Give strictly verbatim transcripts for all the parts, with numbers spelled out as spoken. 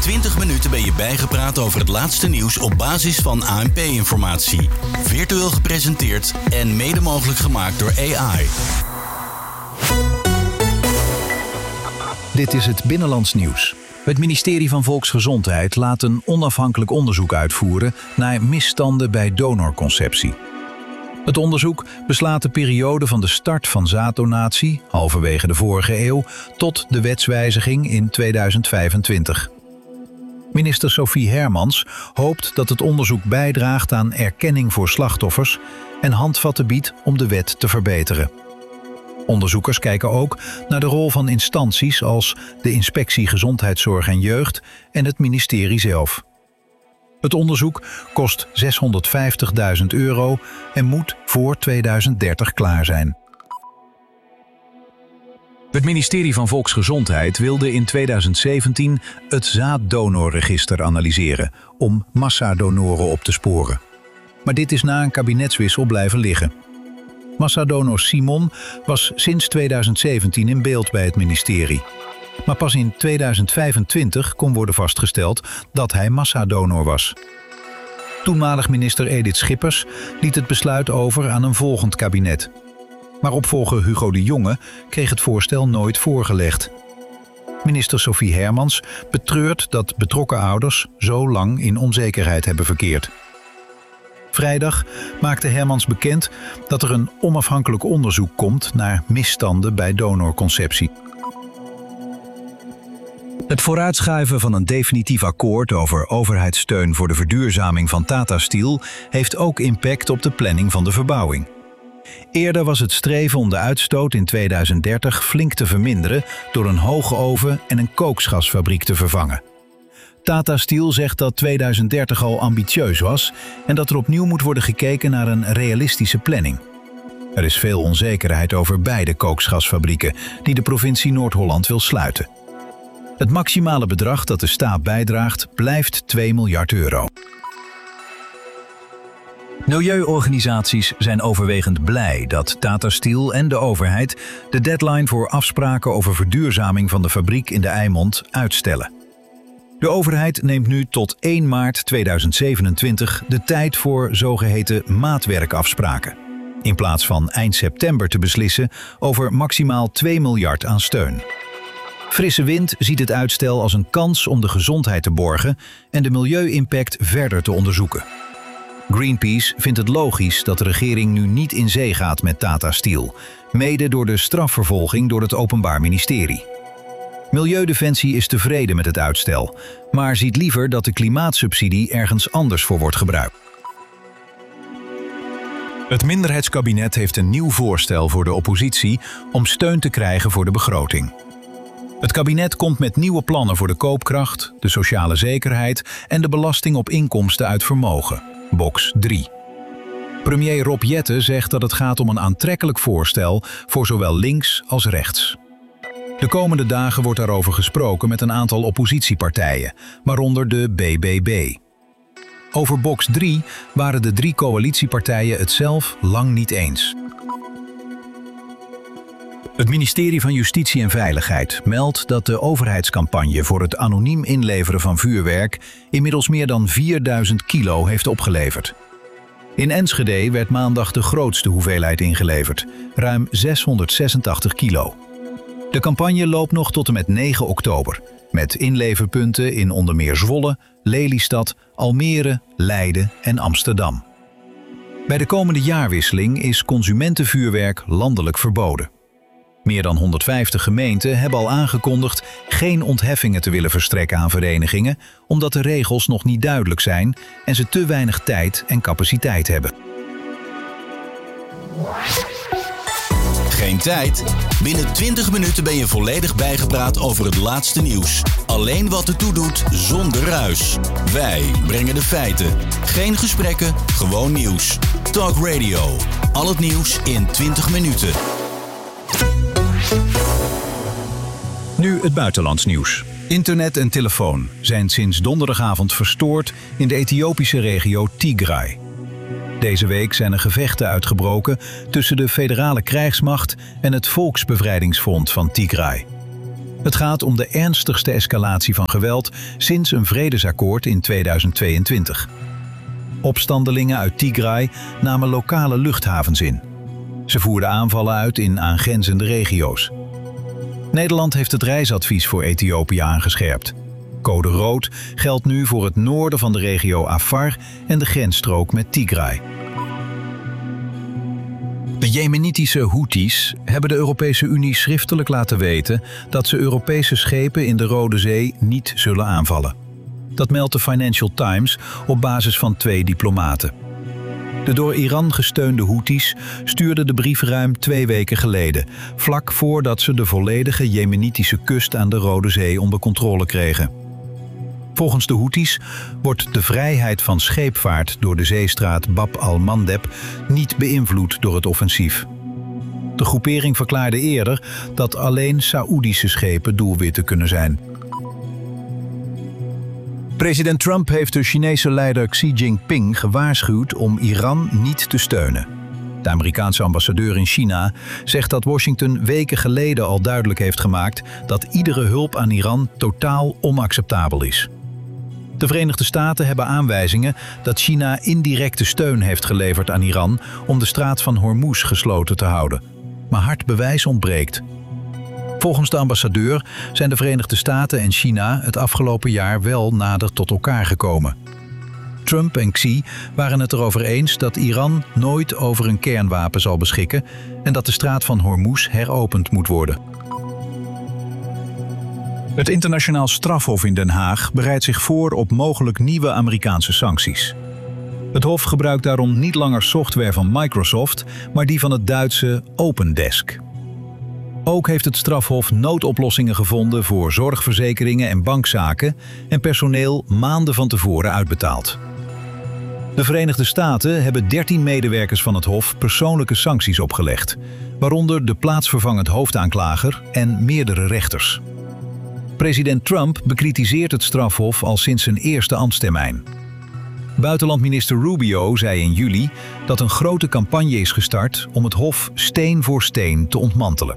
twintig minuten ben je bijgepraat over het laatste nieuws op basis van A N P-informatie. Virtueel gepresenteerd en mede mogelijk gemaakt door A I. Dit is het Binnenlands Nieuws. Het ministerie van Volksgezondheid laat een onafhankelijk onderzoek uitvoeren naar misstanden bij donorconceptie. Het onderzoek beslaat de periode van de start van zaaddonatie, halverwege de vorige eeuw, tot de wetswijziging in tweeduizend vijfentwintig. Minister Sophie Hermans hoopt dat het onderzoek bijdraagt aan erkenning voor slachtoffers en handvatten biedt om de wet te verbeteren. Onderzoekers kijken ook naar de rol van instanties als de Inspectie Gezondheidszorg en Jeugd en het ministerie zelf. Het onderzoek kost zeshonderdvijftigduizend euro en moet voor tweeduizend dertig klaar zijn. Het ministerie van Volksgezondheid wilde in tweeduizend zeventien het zaaddonorregister analyseren om massadonoren op te sporen. Maar dit is na een kabinetswissel blijven liggen. Massadonor Simon was sinds tweeduizend zeventien in beeld bij het ministerie. Maar pas in tweeduizend vijfentwintig kon worden vastgesteld dat hij massadonor was. Toenmalig minister Edith Schippers liet het besluit over aan een volgend kabinet. Maar opvolger Hugo de Jonge kreeg het voorstel nooit voorgelegd. Minister Sophie Hermans betreurt dat betrokken ouders zo lang in onzekerheid hebben verkeerd. Vrijdag maakte Hermans bekend dat er een onafhankelijk onderzoek komt naar misstanden bij donorconceptie. Het vooruitschuiven van een definitief akkoord over overheidssteun voor de verduurzaming van Tata Steel heeft ook impact op de planning van de verbouwing. Eerder was het streven om de uitstoot in tweeduizend dertig flink te verminderen door een hoge oven en een kooksgasfabriek te vervangen. Tata Steel zegt dat tweeduizend dertig al ambitieus was en dat er opnieuw moet worden gekeken naar een realistische planning. Er is veel onzekerheid over beide kooksgasfabrieken die de provincie Noord-Holland wil sluiten. Het maximale bedrag dat de staat bijdraagt blijft twee miljard euro. Milieuorganisaties zijn overwegend blij dat Tata Steel en de overheid de deadline voor afspraken over verduurzaming van de fabriek in de Eimond uitstellen. De overheid neemt nu tot één maart tweeduizend zevenentwintig de tijd voor zogeheten maatwerkafspraken, in plaats van eind september te beslissen over maximaal twee miljard aan steun. Frisse Wind ziet het uitstel als een kans om de gezondheid te borgen en de milieu-impact verder te onderzoeken. Greenpeace vindt het logisch dat de regering nu niet in zee gaat met Tata Steel, mede door de strafvervolging door het Openbaar Ministerie. Milieudefensie is tevreden met het uitstel, maar ziet liever dat de klimaatsubsidie ergens anders voor wordt gebruikt. Het minderheidskabinet heeft een nieuw voorstel voor de oppositie om steun te krijgen voor de begroting. Het kabinet komt met nieuwe plannen voor de koopkracht, de sociale zekerheid en de belasting op inkomsten uit vermogen, box drie. Premier Rob Jetten zegt dat het gaat om een aantrekkelijk voorstel voor zowel links als rechts. De komende dagen wordt daarover gesproken met een aantal oppositiepartijen, waaronder de B B B. Over box drie waren de drie coalitiepartijen het zelf lang niet eens. Het ministerie van Justitie en Veiligheid meldt dat de overheidscampagne voor het anoniem inleveren van vuurwerk inmiddels meer dan vierduizend kilo heeft opgeleverd. In Enschede werd maandag de grootste hoeveelheid ingeleverd, ruim zeshonderdzesentachtig kilo. De campagne loopt nog tot en met negen oktober, met inleverpunten in onder meer Zwolle, Lelystad, Almere, Leiden en Amsterdam. Bij de komende jaarwisseling is consumentenvuurwerk landelijk verboden. Meer dan honderdvijftig gemeenten hebben al aangekondigd geen ontheffingen te willen verstrekken aan verenigingen, omdat de regels nog niet duidelijk zijn en ze te weinig tijd en capaciteit hebben. Geen tijd? Binnen twintig minuten ben je volledig bijgepraat over het laatste nieuws. Alleen wat ertoe doet, zonder ruis. Wij brengen de feiten. Geen gesprekken, gewoon nieuws. Talk Radio. Al het nieuws in twintig minuten. Nu het buitenlands nieuws. Internet en telefoon zijn sinds donderdagavond verstoord in de Ethiopische regio Tigray. Deze week zijn er gevechten uitgebroken tussen de federale krijgsmacht en het Volksbevrijdingsfront van Tigray. Het gaat om de ernstigste escalatie van geweld sinds een vredesakkoord in tweeduizend tweeëntwintig. Opstandelingen uit Tigray namen lokale luchthavens in. Ze voerden aanvallen uit in aangrenzende regio's. Nederland heeft het reisadvies voor Ethiopië aangescherpt. Code rood geldt nu voor het noorden van de regio Afar en de grensstrook met Tigray. De Jemenitische Houthis hebben de Europese Unie schriftelijk laten weten dat ze Europese schepen in de Rode Zee niet zullen aanvallen. Dat meldt de Financial Times op basis van twee diplomaten. De door Iran gesteunde Houthis stuurden de brief ruim twee weken geleden, vlak voordat ze de volledige Jemenitische kust aan de Rode Zee onder controle kregen. Volgens de Houthis wordt de vrijheid van scheepvaart door de zeestraat Bab al-Mandeb niet beïnvloed door het offensief. De groepering verklaarde eerder dat alleen Saoedische schepen doelwitten kunnen zijn. President Trump heeft de Chinese leider Xi Jinping gewaarschuwd om Iran niet te steunen. De Amerikaanse ambassadeur in China zegt dat Washington weken geleden al duidelijk heeft gemaakt dat iedere hulp aan Iran totaal onacceptabel is. De Verenigde Staten hebben aanwijzingen dat China indirecte steun heeft geleverd aan Iran om de straat van Hormuz gesloten te houden. Maar hard bewijs ontbreekt. Volgens de ambassadeur zijn de Verenigde Staten en China het afgelopen jaar wel nader tot elkaar gekomen. Trump en Xi waren het erover eens dat Iran nooit over een kernwapen zal beschikken en dat de straat van Hormuz heropend moet worden. Het internationaal strafhof in Den Haag bereidt zich voor op mogelijk nieuwe Amerikaanse sancties. Het hof gebruikt daarom niet langer software van Microsoft, maar die van het Duitse Opendesk. Ook heeft het strafhof noodoplossingen gevonden voor zorgverzekeringen en bankzaken en personeel maanden van tevoren uitbetaald. De Verenigde Staten hebben dertien medewerkers van het hof persoonlijke sancties opgelegd, waaronder de plaatsvervangend hoofdaanklager en meerdere rechters. President Trump bekritiseert het strafhof al sinds zijn eerste ambtstermijn. Buitenlandminister Rubio zei in juli dat een grote campagne is gestart om het hof steen voor steen te ontmantelen.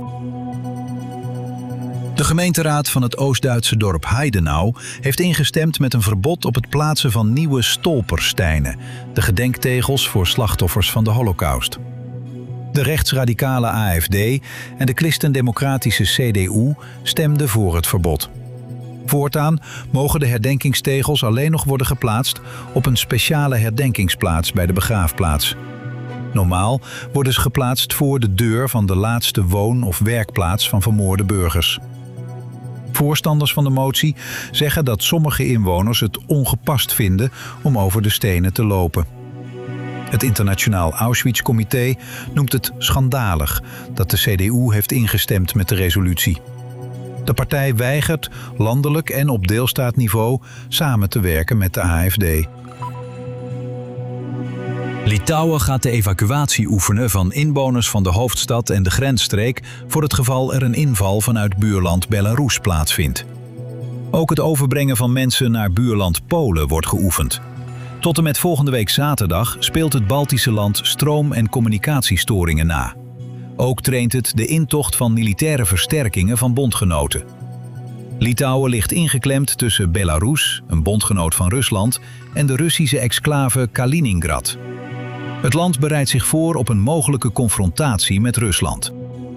De gemeenteraad van het Oost-Duitse dorp Heidenau heeft ingestemd met een verbod op het plaatsen van nieuwe stolpersteinen, de gedenktegels voor slachtoffers van de Holocaust. De rechtsradicale A F D en de christendemocratische C D U stemden voor het verbod. Voortaan mogen de herdenkingstegels alleen nog worden geplaatst op een speciale herdenkingsplaats bij de begraafplaats. Normaal worden ze geplaatst voor de deur van de laatste woon- of werkplaats van vermoorde burgers. Voorstanders van de motie zeggen dat sommige inwoners het ongepast vinden om over de stenen te lopen. Het Internationaal Auschwitz-comité noemt het schandalig dat de C D U heeft ingestemd met de resolutie. De partij weigert landelijk en op deelstaatniveau samen te werken met de A F D. Litouwen gaat de evacuatie oefenen van inwoners van de hoofdstad en de grensstreek voor het geval er een inval vanuit buurland Belarus plaatsvindt. Ook het overbrengen van mensen naar buurland Polen wordt geoefend. Tot en met volgende week zaterdag speelt het Baltische land stroom- en communicatiestoringen na. Ook traint het de intocht van militaire versterkingen van bondgenoten. Litouwen ligt ingeklemd tussen Belarus, een bondgenoot van Rusland, en de Russische exclave Kaliningrad. Het land bereidt zich voor op een mogelijke confrontatie met Rusland.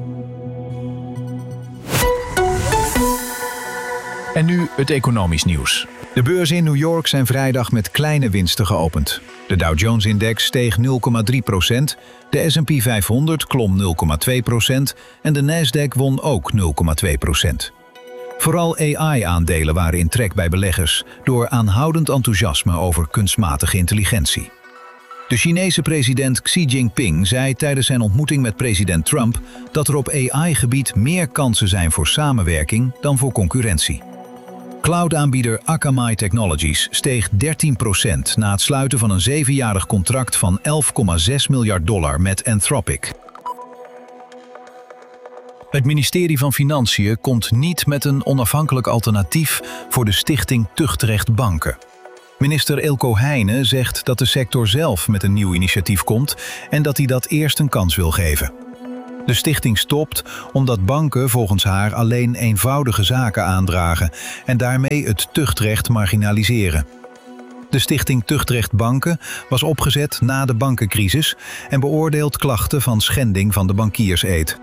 En nu het economisch nieuws. De beurzen in New York zijn vrijdag met kleine winsten geopend. De Dow Jones-index steeg nul komma drie procent, de S en P vijfhonderd klom nul komma twee procent en de Nasdaq won ook nul komma twee procent. Vooral A I-aandelen waren in trek bij beleggers door aanhoudend enthousiasme over kunstmatige intelligentie. De Chinese president Xi Jinping zei tijdens zijn ontmoeting met president Trump dat er op A I-gebied meer kansen zijn voor samenwerking dan voor concurrentie. Cloud-aanbieder Akamai Technologies steeg dertien procent na het sluiten van een zevenjarig contract van elf komma zes miljard dollar met Anthropic. Het ministerie van Financiën komt niet met een onafhankelijk alternatief voor de stichting Tuchtrecht Banken. Minister Eelco Heijnen zegt dat de sector zelf met een nieuw initiatief komt en dat hij dat eerst een kans wil geven. De stichting stopt omdat banken volgens haar alleen eenvoudige zaken aandragen en daarmee het tuchtrecht marginaliseren. De stichting Tuchtrecht Banken was opgezet na de bankencrisis en beoordeelt klachten van schending van de bankierseed.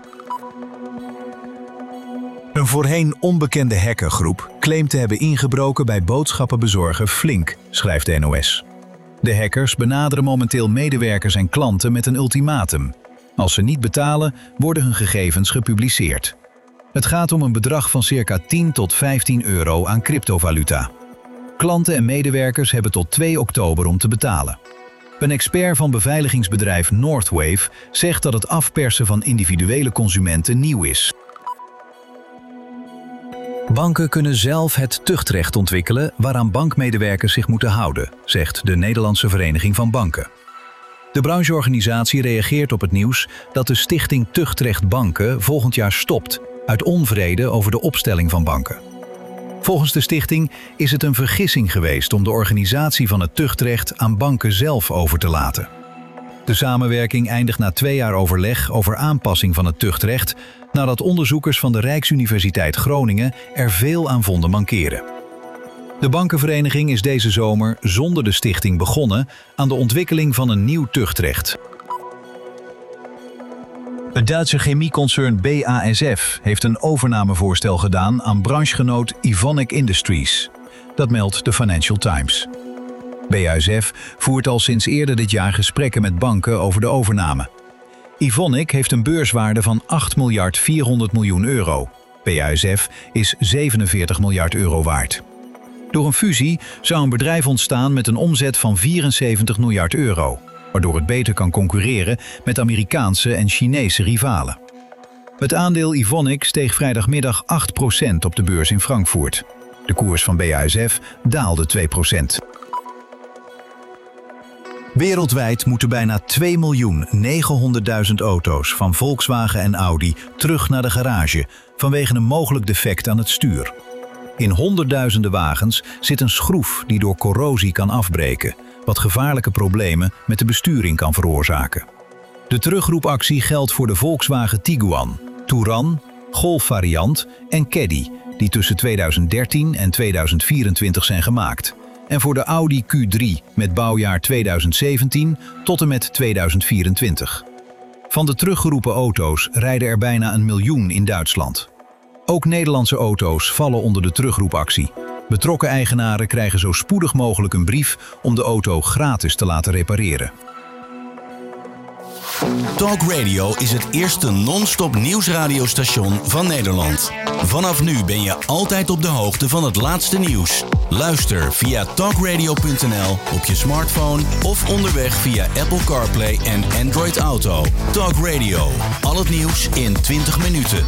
Een voorheen onbekende hackergroep claimt te hebben ingebroken bij boodschappenbezorger Flink, schrijft de N O S. De hackers benaderen momenteel medewerkers en klanten met een ultimatum. Als ze niet betalen, worden hun gegevens gepubliceerd. Het gaat om een bedrag van circa tien tot vijftien euro aan cryptovaluta. Klanten en medewerkers hebben tot twee oktober om te betalen. Een expert van beveiligingsbedrijf Northwave zegt dat het afpersen van individuele consumenten nieuw is. Banken kunnen zelf het tuchtrecht ontwikkelen waaraan bankmedewerkers zich moeten houden, zegt de Nederlandse Vereniging van Banken. De brancheorganisatie reageert op het nieuws dat de stichting Tuchtrecht Banken volgend jaar stopt uit onvrede over de opstelling van banken. Volgens de stichting is het een vergissing geweest om de organisatie van het tuchtrecht aan banken zelf over te laten. De samenwerking eindigt na twee jaar overleg over aanpassing van het tuchtrecht, nadat onderzoekers van de Rijksuniversiteit Groningen er veel aan vonden mankeren. De bankenvereniging is deze zomer zonder de stichting begonnen aan de ontwikkeling van een nieuw tuchtrecht. Het Duitse chemieconcern B A S F heeft een overnamevoorstel gedaan aan branchegenoot Evonik Industries. Dat meldt de Financial Times. B A S F voert al sinds eerder dit jaar gesprekken met banken over de overname. Evonik heeft een beurswaarde van acht miljard vierhonderd miljoen euro. B A S F is zevenenveertig miljard euro waard. Door een fusie zou een bedrijf ontstaan met een omzet van vierenzeventig miljard euro, waardoor het beter kan concurreren met Amerikaanse en Chinese rivalen. Het aandeel Evonik steeg vrijdagmiddag acht procent op de beurs in Frankfurt. De koers van B A S F daalde twee procent. Wereldwijd moeten bijna twee miljoen negenhonderdduizend auto's van Volkswagen en Audi terug naar de garage vanwege een mogelijk defect aan het stuur. In honderdduizenden wagens zit een schroef die door corrosie kan afbreken, wat gevaarlijke problemen met de besturing kan veroorzaken. De terugroepactie geldt voor de Volkswagen Tiguan, Touran, Golf variant en Caddy, die tussen tweeduizend dertien en tweeduizend vierentwintig zijn gemaakt. En voor de Audi Q drie met bouwjaar tweeduizend zeventien tot en met tweeduizend vierentwintig. Van de teruggeroepen auto's rijden er bijna een miljoen in Duitsland. Ook Nederlandse auto's vallen onder de terugroepactie. Betrokken eigenaren krijgen zo spoedig mogelijk een brief om de auto gratis te laten repareren. Talk Radio is het eerste non-stop nieuwsradiostation van Nederland. Vanaf nu ben je altijd op de hoogte van het laatste nieuws. Luister via talkradio punt n l op je smartphone of onderweg via Apple CarPlay en Android Auto. Talk Radio, al het nieuws in twintig minuten.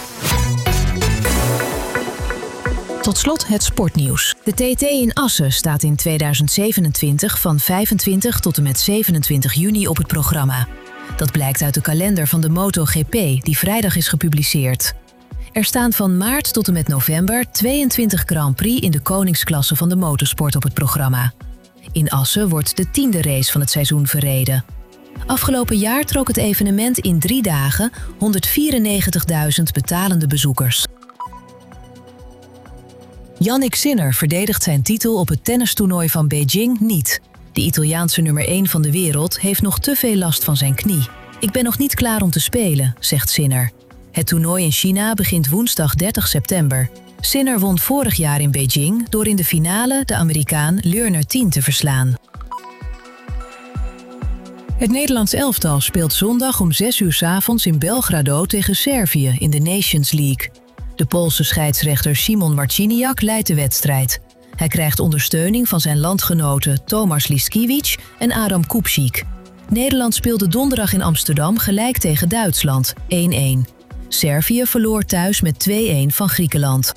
Tot slot het sportnieuws. De T T in Assen staat in tweeduizend zevenentwintig van vijfentwintig tot en met zevenentwintig juni op het programma. Dat blijkt uit de kalender van de MotoGP die vrijdag is gepubliceerd. Er staan van maart tot en met november tweeëntwintig Grand Prix in de koningsklasse van de motorsport op het programma. In Assen wordt de tiende race van het seizoen verreden. Afgelopen jaar trok het evenement in drie dagen honderdvierennegentigduizend betalende bezoekers. Jannik Sinner verdedigt zijn titel op het tennistoernooi van Beijing niet. De Italiaanse nummer één van de wereld heeft nog te veel last van zijn knie. Ik ben nog niet klaar om te spelen, zegt Sinner. Het toernooi in China begint woensdag dertig september. Sinner won vorig jaar in Beijing door in de finale de Amerikaan Lerner tien te verslaan. Het Nederlands elftal speelt zondag om zes uur 's avonds in Belgrado tegen Servië in de Nations League. De Poolse scheidsrechter Szymon Marciniak leidt de wedstrijd. Hij krijgt ondersteuning van zijn landgenoten Tomasz Liskiewicz en Adam Kupczyk. Nederland speelde donderdag in Amsterdam gelijk tegen Duitsland, één-één. Servië verloor thuis met twee-één van Griekenland.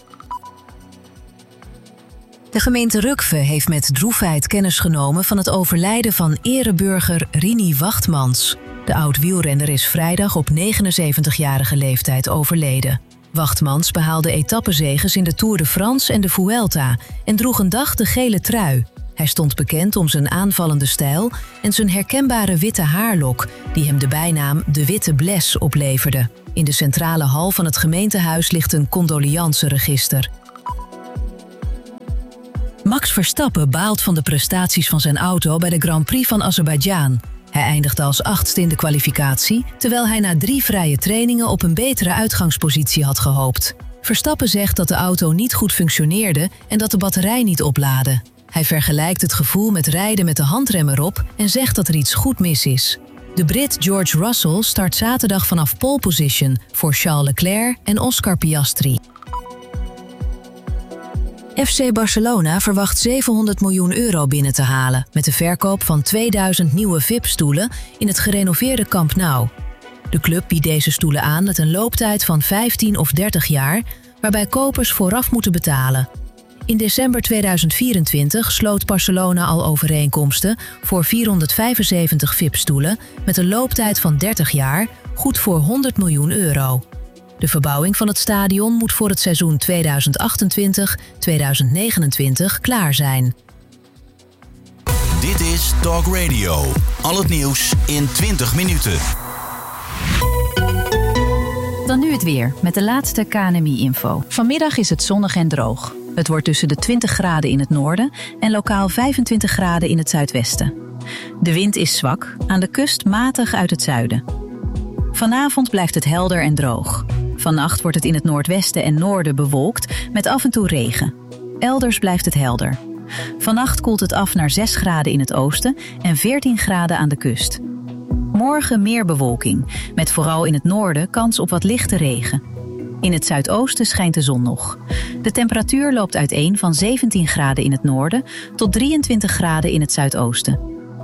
De gemeente Rukve heeft met droefheid kennis genomen van het overlijden van ereburger Rini Wachtmans. De oud-wielrenner is vrijdag op negenenzeventigjarige leeftijd overleden. Wachtmans behaalde etappezeges in de Tour de France en de Vuelta en droeg een dag de gele trui. Hij stond bekend om zijn aanvallende stijl en zijn herkenbare witte haarlok, die hem de bijnaam de Witte Bles opleverde. In de centrale hal van het gemeentehuis ligt een condolianceregister. Max Verstappen baalt van de prestaties van zijn auto bij de Grand Prix van Azerbeidzjan. Hij eindigde als achtste in de kwalificatie, terwijl hij na drie vrije trainingen op een betere uitgangspositie had gehoopt. Verstappen zegt dat de auto niet goed functioneerde en dat de batterij niet oplaadde. Hij vergelijkt het gevoel met rijden met de handrem erop en zegt dat er iets goed mis is. De Brit George Russell start zaterdag vanaf pole position voor Charles Leclerc en Oscar Piastri. F C Barcelona verwacht zevenhonderd miljoen euro binnen te halen met de verkoop van tweeduizend nieuwe V I P-stoelen in het gerenoveerde Camp Nou. De club biedt deze stoelen aan met een looptijd van vijftien of dertig jaar, waarbij kopers vooraf moeten betalen. In december tweeduizend vierentwintig sloot Barcelona al overeenkomsten voor vierhonderdvijfenzeventig V I P-stoelen met een looptijd van dertig jaar, goed voor honderd miljoen euro. De verbouwing van het stadion moet voor het seizoen tweeduizend achtentwintig tweeduizend negenentwintig klaar zijn. Dit is Talk Radio. Al het nieuws in twintig minuten. Dan nu het weer, met de laatste K N M I-info. Vanmiddag is het zonnig en droog. Het wordt tussen de twintig graden in het noorden en lokaal vijfentwintig graden in het zuidwesten. De wind is zwak, aan de kust matig uit het zuiden. Vanavond blijft het helder en droog. Vannacht wordt het in het noordwesten en noorden bewolkt met af en toe regen. Elders blijft het helder. Vannacht koelt het af naar zes graden in het oosten en veertien graden aan de kust. Morgen meer bewolking, met vooral in het noorden kans op wat lichte regen. In het zuidoosten schijnt de zon nog. De temperatuur loopt uiteen van zeventien graden in het noorden tot drieëntwintig graden in het zuidoosten.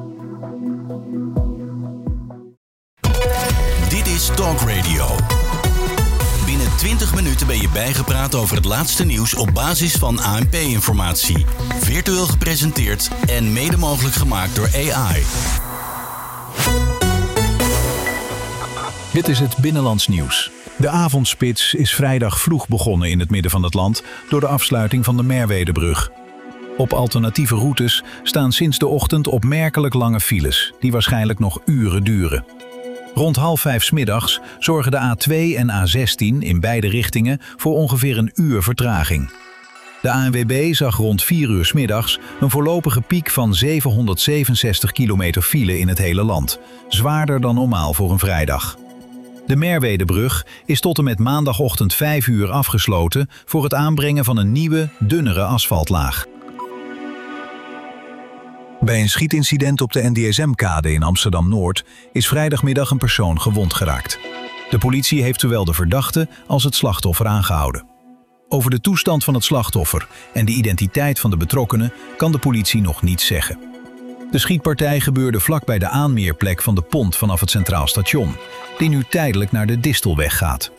Dit is Talk Radio. Binnen twintig minuten ben je bijgepraat over het laatste nieuws op basis van A N P-informatie. Virtueel gepresenteerd en mede mogelijk gemaakt door A I. Dit is het Binnenlands Nieuws. De avondspits is vrijdag vroeg begonnen in het midden van het land door de afsluiting van de Merwedebrug. Op alternatieve routes staan sinds de ochtend opmerkelijk lange files, die waarschijnlijk nog uren duren. Rond half vijf 's middags zorgen de A twee en A zestien in beide richtingen voor ongeveer een uur vertraging. De A N W B zag rond vier uur 's middags een voorlopige piek van zevenhonderdzevenenzestig kilometer file in het hele land, zwaarder dan normaal voor een vrijdag. De Merwedebrug is tot en met maandagochtend vijf uur afgesloten voor het aanbrengen van een nieuwe, dunnere asfaltlaag. Bij een schietincident op de N D S M-kade in Amsterdam-Noord is vrijdagmiddag een persoon gewond geraakt. De politie heeft zowel de verdachte als het slachtoffer aangehouden. Over de toestand van het slachtoffer en de identiteit van de betrokkenen kan de politie nog niets zeggen. De schietpartij gebeurde vlakbij de aanmeerplek van de pont vanaf het Centraal Station, die nu tijdelijk naar de Distelweg gaat.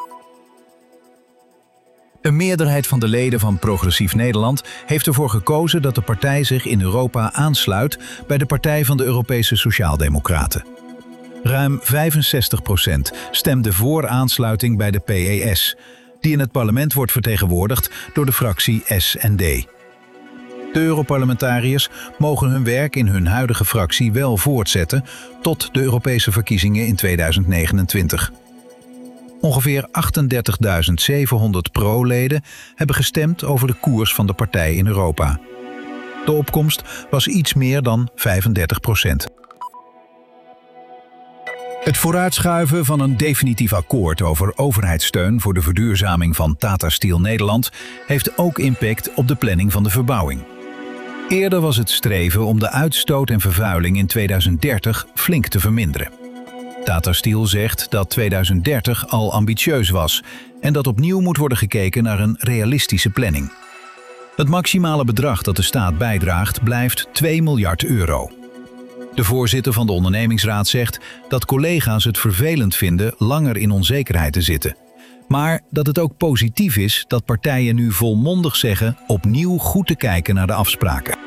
Een meerderheid van de leden van Progressief Nederland heeft ervoor gekozen dat de partij zich in Europa aansluit bij de Partij van de Europese Sociaaldemocraten. Ruim vijfenzestig procent stemde voor aansluiting bij de P E S, die in het parlement wordt vertegenwoordigd door de fractie S en D. De Europarlementariërs mogen hun werk in hun huidige fractie wel voortzetten tot de Europese verkiezingen in tweeduizend negenentwintig. Ongeveer achtendertigduizend zevenhonderd pro-leden hebben gestemd over de koers van de partij in Europa. De opkomst was iets meer dan vijfendertig procent. Het vooruitschuiven van een definitief akkoord over overheidssteun voor de verduurzaming van Tata Steel Nederland heeft ook impact op de planning van de verbouwing. Eerder was het streven om de uitstoot en vervuiling in tweeduizend dertig flink te verminderen. Tata Steel zegt dat tweeduizend dertig al ambitieus was en dat opnieuw moet worden gekeken naar een realistische planning. Het maximale bedrag dat de staat bijdraagt blijft twee miljard euro. De voorzitter van de ondernemingsraad zegt dat collega's het vervelend vinden langer in onzekerheid te zitten. Maar dat het ook positief is dat partijen nu volmondig zeggen opnieuw goed te kijken naar de afspraken.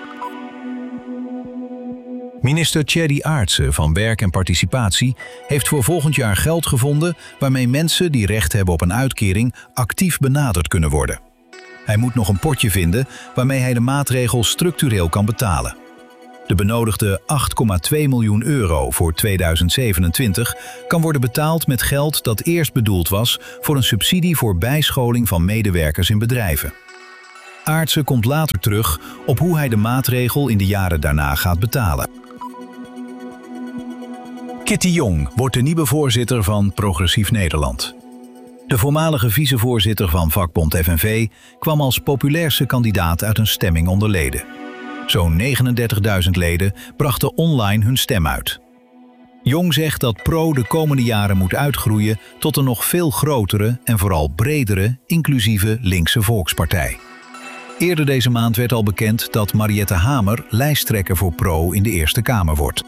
Minister Tjeri Aartsen van Werk en Participatie heeft voor volgend jaar geld gevonden waarmee mensen die recht hebben op een uitkering actief benaderd kunnen worden. Hij moet nog een potje vinden waarmee hij de maatregel structureel kan betalen. De benodigde acht komma twee miljoen euro voor tweeduizend zevenentwintig kan worden betaald met geld dat eerst bedoeld was voor een subsidie voor bijscholing van medewerkers in bedrijven. Aartsen komt later terug op hoe hij de maatregel in de jaren daarna gaat betalen. Kitty Jong wordt de nieuwe voorzitter van Progressief Nederland. De voormalige vicevoorzitter van vakbond F N V kwam als populairste kandidaat uit een stemming onder leden. Zo'n negenendertigduizend leden brachten online hun stem uit. Jong zegt dat Pro de komende jaren moet uitgroeien tot een nog veel grotere en vooral bredere, inclusieve linkse volkspartij. Eerder deze maand werd al bekend dat Mariette Hamer lijsttrekker voor Pro in de Eerste Kamer wordt.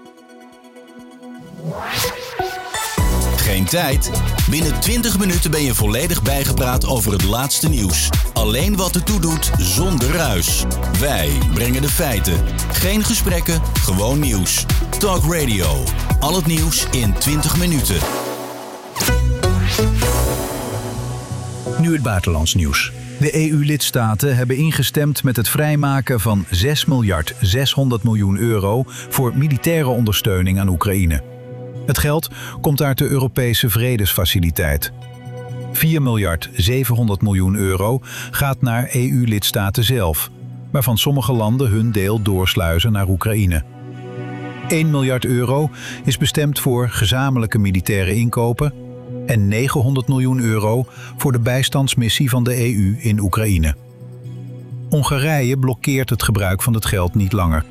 Geen tijd? Binnen twintig minuten ben je volledig bijgepraat over het laatste nieuws. Alleen wat ertoe doet, zonder ruis. Wij brengen de feiten. Geen gesprekken, gewoon nieuws. Talk Radio. Al het nieuws in twintig minuten. Nu het buitenlands nieuws. De E U-lidstaten hebben ingestemd met het vrijmaken van zes miljard zeshonderd miljoen euro voor militaire ondersteuning aan Oekraïne. Het geld komt uit de Europese Vredesfaciliteit. vier miljard zevenhonderd miljoen euro gaat naar E U-lidstaten zelf, waarvan sommige landen hun deel doorsluizen naar Oekraïne. één miljard euro is bestemd voor gezamenlijke militaire inkopen en negenhonderd miljoen euro voor de bijstandsmissie van de E U in Oekraïne. Hongarije blokkeert het gebruik van het geld niet langer.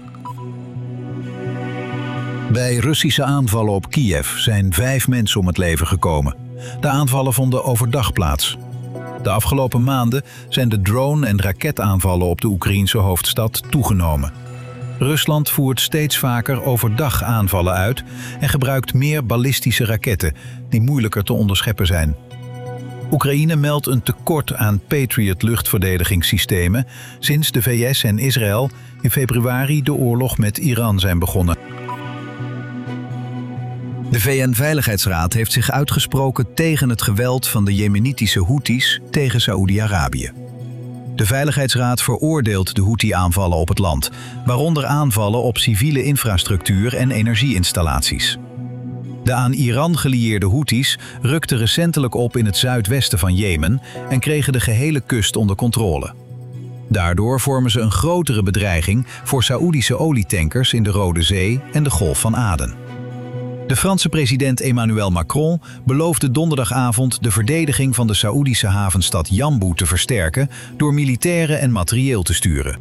Bij Russische aanvallen op Kiev zijn vijf mensen om het leven gekomen. De aanvallen vonden overdag plaats. De afgelopen maanden zijn de drone- en raketaanvallen op de Oekraïense hoofdstad toegenomen. Rusland voert steeds vaker overdag aanvallen uit en gebruikt meer ballistische raketten die moeilijker te onderscheppen zijn. Oekraïne meldt een tekort aan Patriot luchtverdedigingssystemen sinds de V S en Israël in februari de oorlog met Iran zijn begonnen. De V N-veiligheidsraad heeft zich uitgesproken tegen het geweld van de Jemenitische Houthis tegen Saoedi-Arabië. De Veiligheidsraad veroordeelt de Houthi-aanvallen op het land, waaronder aanvallen op civiele infrastructuur en energieinstallaties. De aan Iran gelieerde Houthis rukten recentelijk op in het zuidwesten van Jemen en kregen de gehele kust onder controle. Daardoor vormen ze een grotere bedreiging voor Saoedische olietankers in de Rode Zee en de Golf van Aden. De Franse president Emmanuel Macron beloofde donderdagavond de verdediging van de Saoedische havenstad Jambu te versterken door militairen en materieel te sturen.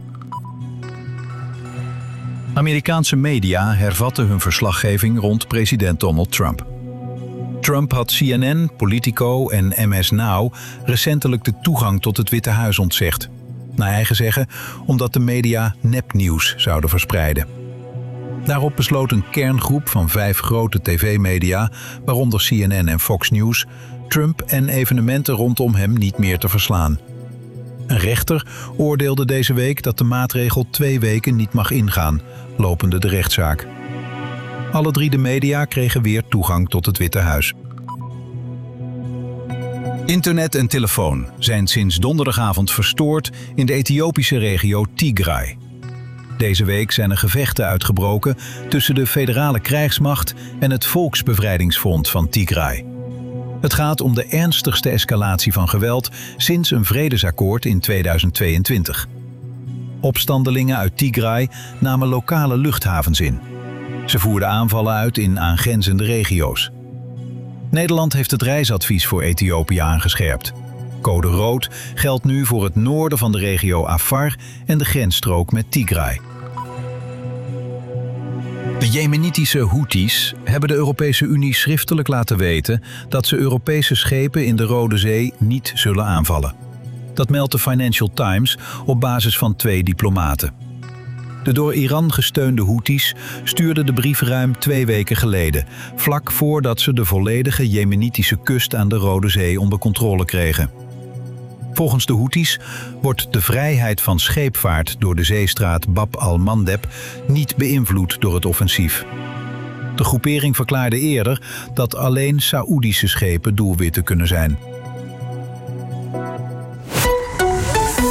Amerikaanse media hervatten hun verslaggeving rond president Donald Trump. Trump had C N N, Politico en M S Now recentelijk de toegang tot het Witte Huis ontzegd. Naar eigen zeggen omdat de media nepnieuws zouden verspreiden. Daarop besloot een kerngroep van vijf grote tv-media, waaronder C N N en Fox News, Trump en evenementen rondom hem niet meer te verslaan. Een rechter oordeelde deze week dat de maatregel twee weken niet mag ingaan, lopende de rechtszaak. Alle drie de media kregen weer toegang tot het Witte Huis. Internet en telefoon zijn sinds donderdagavond verstoord in de Ethiopische regio Tigray. Deze week zijn er gevechten uitgebroken tussen de federale krijgsmacht en het Volksbevrijdingsfront van Tigray. Het gaat om de ernstigste escalatie van geweld sinds een vredesakkoord in tweeduizend tweeëntwintig. Opstandelingen uit Tigray namen lokale luchthavens in. Ze voerden aanvallen uit in aangrenzende regio's. Nederland heeft het reisadvies voor Ethiopië aangescherpt. Code rood geldt nu voor het noorden van de regio Afar en de grensstrook met Tigray. De Jemenitische Houthis hebben de Europese Unie schriftelijk laten weten dat ze Europese schepen in de Rode Zee niet zullen aanvallen. Dat meldt de Financial Times op basis van twee diplomaten. De door Iran gesteunde Houthis stuurden de brief ruim twee weken geleden, vlak voordat ze de volledige Jemenitische kust aan de Rode Zee onder controle kregen. Volgens de Houthis wordt de vrijheid van scheepvaart door de zeestraat Bab al-Mandeb niet beïnvloed door het offensief. De groepering verklaarde eerder dat alleen Saoedische schepen doelwitten kunnen zijn.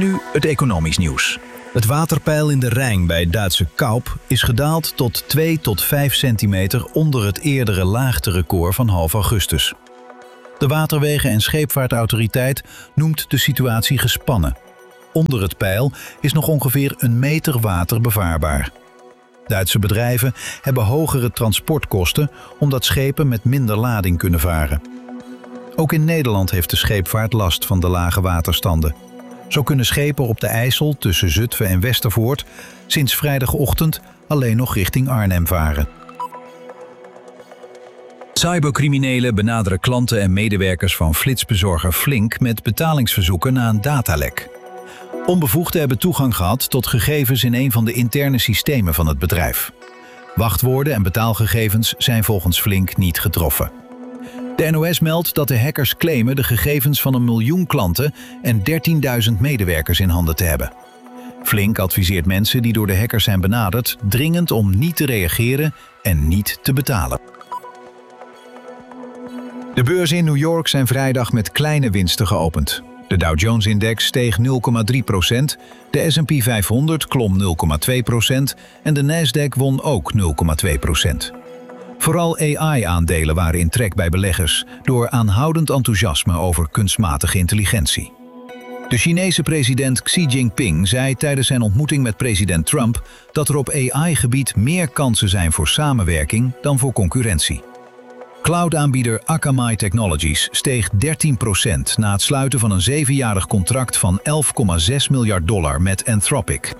nu het economisch nieuws. Het waterpeil in de Rijn bij Duitse Kaup is gedaald tot twee tot vijf centimeter onder het eerdere laagterecord van half augustus. De Waterwegen- en Scheepvaartautoriteit noemt de situatie gespannen. Onder het peil is nog ongeveer een meter water bevaarbaar. Duitse bedrijven hebben hogere transportkosten omdat schepen met minder lading kunnen varen. Ook in Nederland heeft de scheepvaart last van de lage waterstanden. Zo kunnen schepen op de IJssel tussen Zutphen en Westervoort sinds vrijdagochtend alleen nog richting Arnhem varen. Cybercriminelen benaderen klanten en medewerkers van flitsbezorger Flink met betalingsverzoeken na een datalek. Onbevoegden hebben toegang gehad tot gegevens in een van de interne systemen van het bedrijf. Wachtwoorden en betaalgegevens zijn volgens Flink niet getroffen. De N O S meldt dat de hackers claimen de gegevens van een miljoen klanten en dertienduizend medewerkers in handen te hebben. Flink adviseert mensen die door de hackers zijn benaderd dringend om niet te reageren en niet te betalen. De beurzen in New York zijn vrijdag met kleine winsten geopend. De Dow Jones-index steeg nul komma drie procent, de S en P vijfhonderd klom nul komma twee procent en de Nasdaq won ook nul komma twee procent. Vooral A I-aandelen waren in trek bij beleggers door aanhoudend enthousiasme over kunstmatige intelligentie. De Chinese president Xi Jinping zei tijdens zijn ontmoeting met president Trump dat er op A I-gebied meer kansen zijn voor samenwerking dan voor concurrentie. Cloud-aanbieder Akamai Technologies steeg dertien procent na het sluiten van een zevenjarig contract van elf komma zes miljard dollar met Anthropic.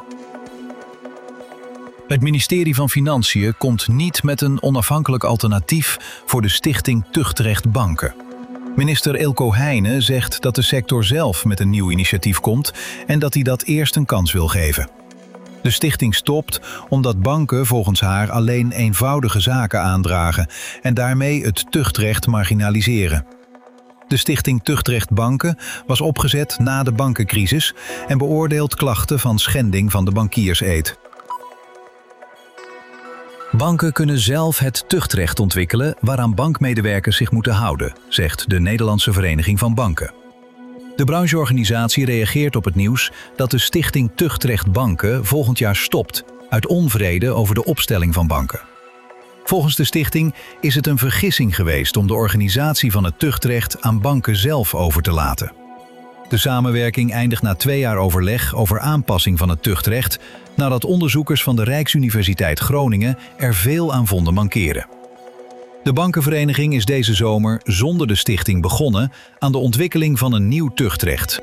Het ministerie van Financiën komt niet met een onafhankelijk alternatief voor de stichting Tuchtrecht Banken. Minister Eelco Heijnen zegt dat de sector zelf met een nieuw initiatief komt en dat hij dat eerst een kans wil geven. De stichting stopt omdat banken volgens haar alleen eenvoudige zaken aandragen en daarmee het tuchtrecht marginaliseren. De stichting Tuchtrecht Banken was opgezet na de bankencrisis en beoordeelt klachten van schending van de bankierseed. Banken kunnen zelf het tuchtrecht ontwikkelen waaraan bankmedewerkers zich moeten houden, zegt de Nederlandse Vereniging van Banken. De brancheorganisatie reageert op het nieuws dat de stichting Tuchtrecht Banken volgend jaar stopt uit onvrede over de opstelling van banken. Volgens de stichting is het een vergissing geweest om de organisatie van het tuchtrecht aan banken zelf over te laten. De samenwerking eindigt na twee jaar overleg over aanpassing van het tuchtrecht nadat onderzoekers van de Rijksuniversiteit Groningen er veel aan vonden mankeren. De bankenvereniging is deze zomer zonder de stichting begonnen aan de ontwikkeling van een nieuw tuchtrecht.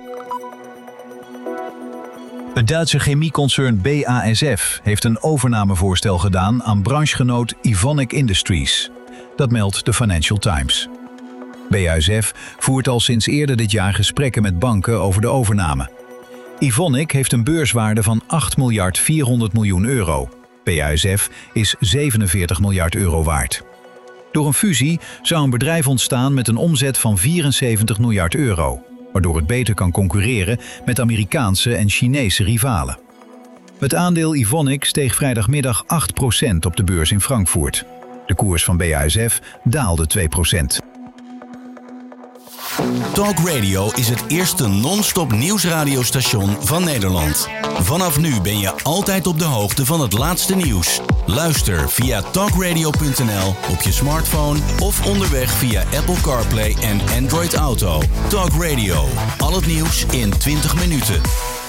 Het Duitse chemieconcern B A S F heeft een overnamevoorstel gedaan aan branchegenoot Evonik Industries. Dat meldt de Financial Times. B A S F voert al sinds eerder dit jaar gesprekken met banken over de overname. Evonik heeft een beurswaarde van acht miljard vierhonderd miljoen euro. B A S F is zevenenveertig miljard euro waard. Door een fusie zou een bedrijf ontstaan met een omzet van vierenzeventig miljard euro, waardoor het beter kan concurreren met Amerikaanse en Chinese rivalen. Het aandeel Evonik steeg vrijdagmiddag acht procent op de beurs in Frankfurt. De koers van B A S F daalde twee procent. Talk Radio is het eerste non-stop nieuwsradiostation van Nederland. Vanaf nu ben je altijd op de hoogte van het laatste nieuws. Luister via talkradio punt n l op je smartphone of onderweg via Apple CarPlay en Android Auto. Talk Radio, al het nieuws in twintig minuten.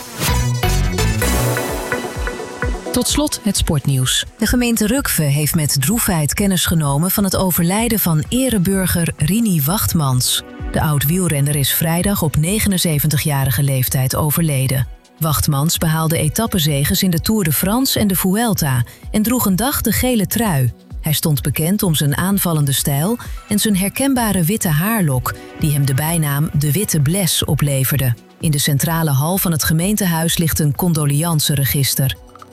Tot slot het sportnieuws. De gemeente Rukve heeft met droefheid kennis genomen van het overlijden van ereburger Rini Wachtmans. De oud-wielrenner is vrijdag op negenenzeventigjarige leeftijd overleden. Wachtmans behaalde etappezeges in de Tour de France en de Vuelta en droeg een dag de gele trui. Hij stond bekend om zijn aanvallende stijl en zijn herkenbare witte haarlok, die hem de bijnaam de Witte Bles opleverde. In de centrale hal van het gemeentehuis ligt een condolianceregister.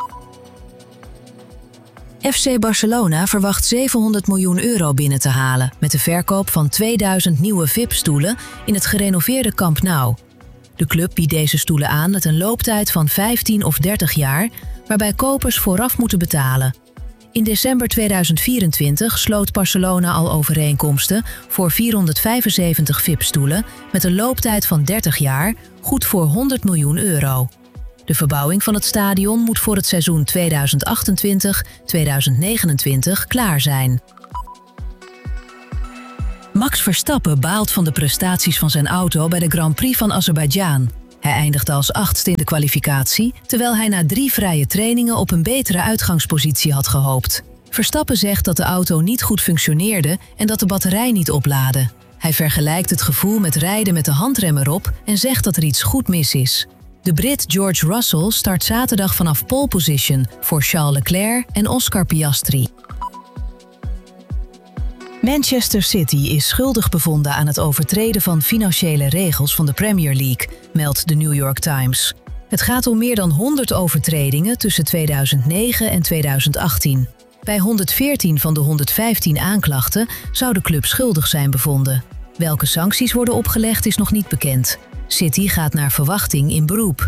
F C Barcelona verwacht zevenhonderd miljoen euro binnen te halen met de verkoop van tweeduizend nieuwe V I P-stoelen in het gerenoveerde Camp Nou. De club biedt deze stoelen aan met een looptijd van vijftien of dertig jaar, waarbij kopers vooraf moeten betalen. In december tweeduizend vierentwintig sloot Barcelona al overeenkomsten voor vierhonderdvijfenzeventig V I P-stoelen met een looptijd van dertig jaar, goed voor honderd miljoen euro. De verbouwing van het stadion moet voor het seizoen tweeduizend achtentwintig tweeduizend negenentwintig klaar zijn. Max Verstappen baalt van de prestaties van zijn auto bij de Grand Prix van Azerbeidzjan. Hij eindigde als achtste in de kwalificatie, terwijl hij na drie vrije trainingen op een betere uitgangspositie had gehoopt. Verstappen zegt dat de auto niet goed functioneerde en dat de batterij niet oplaadde. Hij vergelijkt het gevoel met rijden met de handrem erop en zegt dat er iets goed mis is. De Brit George Russell start zaterdag vanaf pole position voor Charles Leclerc en Oscar Piastri. Manchester City is schuldig bevonden aan het overtreden van financiële regels van de Premier League, meldt de New York Times. Het gaat om meer dan honderd overtredingen tussen tweeduizend negen en tweeduizend achttien. Bij honderdveertien van de honderdvijftien aanklachten zou de club schuldig zijn bevonden. Welke sancties worden opgelegd is nog niet bekend. City gaat naar verwachting in beroep.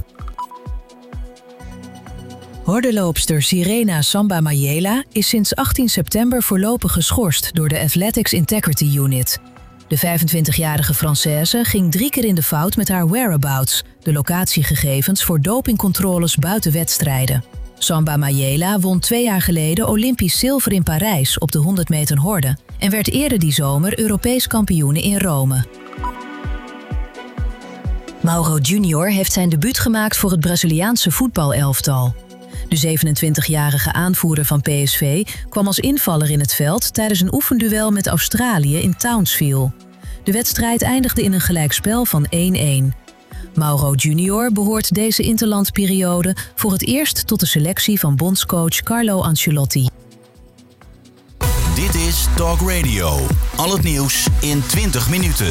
Hordenloopster Sirena Samba Mayela is sinds achttien september voorlopig geschorst door de Athletics Integrity Unit. De vijfentwintigjarige Française ging drie keer in de fout met haar whereabouts, de locatiegegevens voor dopingcontroles buiten wedstrijden. Samba Mayela won twee jaar geleden Olympisch zilver in Parijs op de honderd meter horde en werd eerder die zomer Europees kampioene in Rome. Mauro Junior heeft zijn debuut gemaakt voor het Braziliaanse voetbalelftal. De zevenentwintigjarige aanvoerder van P S V kwam als invaller in het veld tijdens een oefenduel met Australië in Townsville. De wedstrijd eindigde in een gelijkspel van één-één. Mauro Junior behoort deze interlandperiode voor het eerst tot de selectie van bondscoach Carlo Ancelotti. Dit is Talk Radio. Al het nieuws in twintig minuten.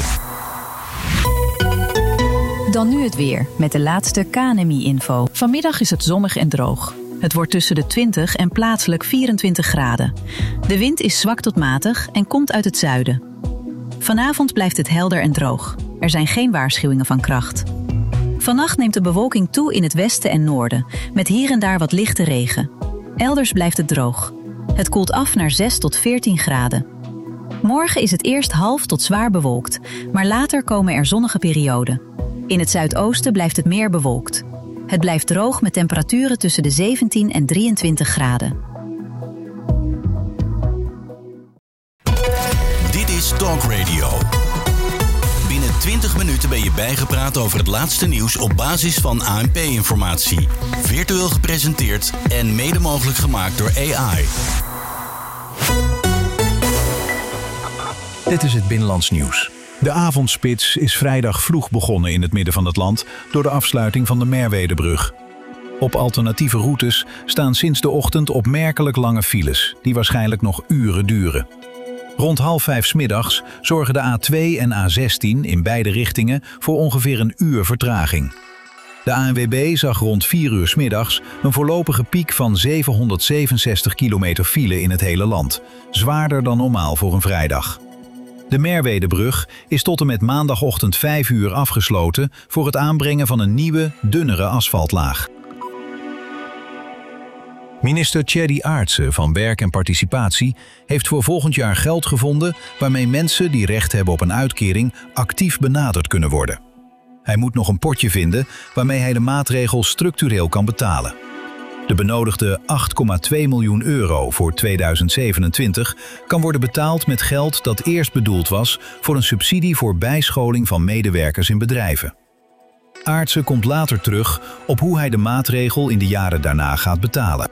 Dan nu het weer, met de laatste K N M I-info. Vanmiddag is het zonnig en droog. Het wordt tussen de twintig en plaatselijk vierentwintig graden. De wind is zwak tot matig en komt uit het zuiden. Vanavond blijft het helder en droog. Er zijn geen waarschuwingen van kracht. Vannacht neemt de bewolking toe in het westen en noorden, met hier en daar wat lichte regen. Elders blijft het droog. Het koelt af naar zes tot veertien graden. Morgen is het eerst half tot zwaar bewolkt, maar later komen er zonnige perioden. In het zuidoosten blijft het meer bewolkt. Het blijft droog met temperaturen tussen de zeventien en drieëntwintig graden. Dit is Talk Radio. Binnen twintig minuten ben je bijgepraat over het laatste nieuws op basis van A N P-informatie. Virtueel gepresenteerd en mede mogelijk gemaakt door A I. Dit is het Binnenlands Nieuws. De avondspits is vrijdag vroeg begonnen in het midden van het land door de afsluiting van de Merwedebrug. Op alternatieve routes staan sinds de ochtend opmerkelijk lange files, die waarschijnlijk nog uren duren. Rond half vijf 's middags zorgen de A twee en A zestien in beide richtingen voor ongeveer een uur vertraging. De A N W B zag rond vier uur 's middags een voorlopige piek van zevenhonderdzevenenzestig kilometer file in het hele land, zwaarder dan normaal voor een vrijdag. De Merwedebrug is tot en met maandagochtend vijf uur afgesloten voor het aanbrengen van een nieuwe, dunnere asfaltlaag. Minister Tjerry Aartsen van Werk en Participatie heeft voor volgend jaar geld gevonden waarmee mensen die recht hebben op een uitkering actief benaderd kunnen worden. Hij moet nog een potje vinden waarmee hij de maatregel structureel kan betalen. De benodigde acht komma twee miljoen euro voor tweeduizend zevenentwintig kan worden betaald met geld dat eerst bedoeld was voor een subsidie voor bijscholing van medewerkers in bedrijven. Aartsen komt later terug op hoe hij de maatregel in de jaren daarna gaat betalen.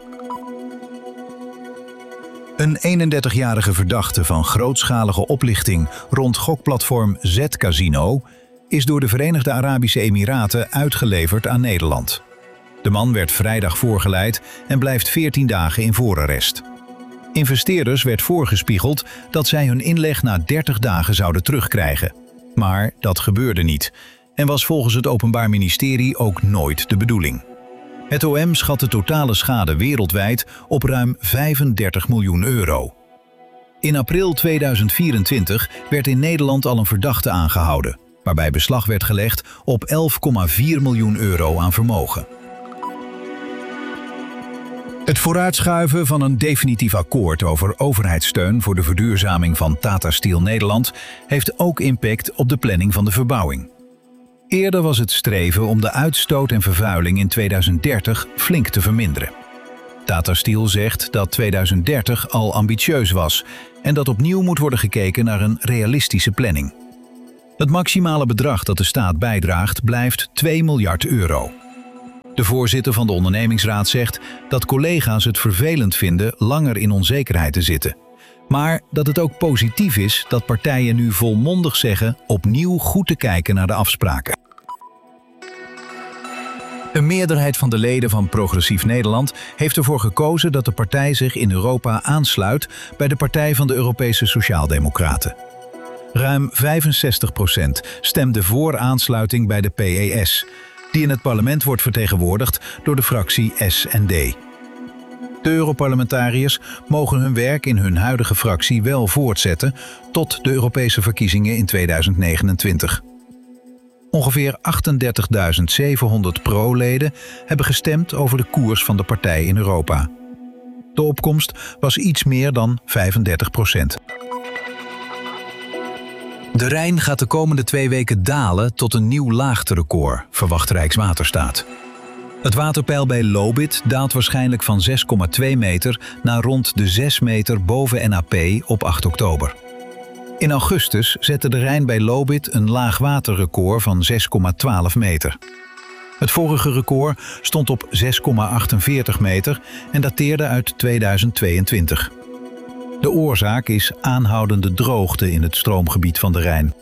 Een eenendertigjarige verdachte van grootschalige oplichting rond gokplatform Z-Casino is door de Verenigde Arabische Emiraten uitgeleverd aan Nederland. De man werd vrijdag voorgeleid en blijft veertien dagen in voorarrest. Investeerders werd voorgespiegeld dat zij hun inleg na dertig dagen zouden terugkrijgen. Maar dat gebeurde niet en was volgens het Openbaar Ministerie ook nooit de bedoeling. Het O M schat de totale schade wereldwijd op ruim vijfendertig miljoen euro. In april tweeduizend vierentwintig werd in Nederland al een verdachte aangehouden, waarbij beslag werd gelegd op elf komma vier miljoen euro aan vermogen. Het vooruitschuiven van een definitief akkoord over overheidssteun voor de verduurzaming van Tata Steel Nederland heeft ook impact op de planning van de verbouwing. Eerder was het streven om de uitstoot en vervuiling in tweeduizend dertig flink te verminderen. Tata Steel zegt dat tweeduizend dertig al ambitieus was en dat opnieuw moet worden gekeken naar een realistische planning. Het maximale bedrag dat de staat bijdraagt blijft twee miljard euro. De voorzitter van de ondernemingsraad zegt dat collega's het vervelend vinden langer in onzekerheid te zitten. Maar dat het ook positief is dat partijen nu volmondig zeggen opnieuw goed te kijken naar de afspraken. Een meerderheid van de leden van Progressief Nederland heeft ervoor gekozen dat de partij zich in Europa aansluit bij de Partij van de Europese Sociaaldemocraten. Ruim vijfenzestig procent stemde voor aansluiting bij de P E S, die in het parlement wordt vertegenwoordigd door de fractie S en D. De Europarlementariërs mogen hun werk in hun huidige fractie wel voortzetten tot de Europese verkiezingen in tweeduizend negenentwintig. Ongeveer achtendertigduizend zevenhonderd pro-leden hebben gestemd over de koers van de partij in Europa. De opkomst was iets meer dan vijfendertig procent. De Rijn gaat de komende twee weken dalen tot een nieuw laagterecord, verwacht Rijkswaterstaat. Het waterpeil bij Lobith daalt waarschijnlijk van zes komma twee meter naar rond de zes meter boven N A P op acht oktober. In augustus zette de Rijn bij Lobith een laagwaterrecord van zes komma twaalf meter. Het vorige record stond op zes komma achtenveertig meter en dateerde uit tweeduizend tweeëntwintig. De oorzaak is aanhoudende droogte in het stroomgebied van de Rijn.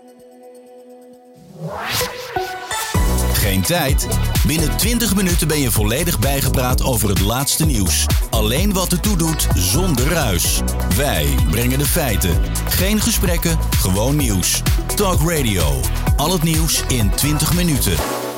Geen tijd? Binnen twintig minuten ben je volledig bijgepraat over het laatste nieuws. Alleen wat ertoe doet, zonder ruis. Wij brengen de feiten. Geen gesprekken, gewoon nieuws. Talk Radio. Al het nieuws in twintig minuten.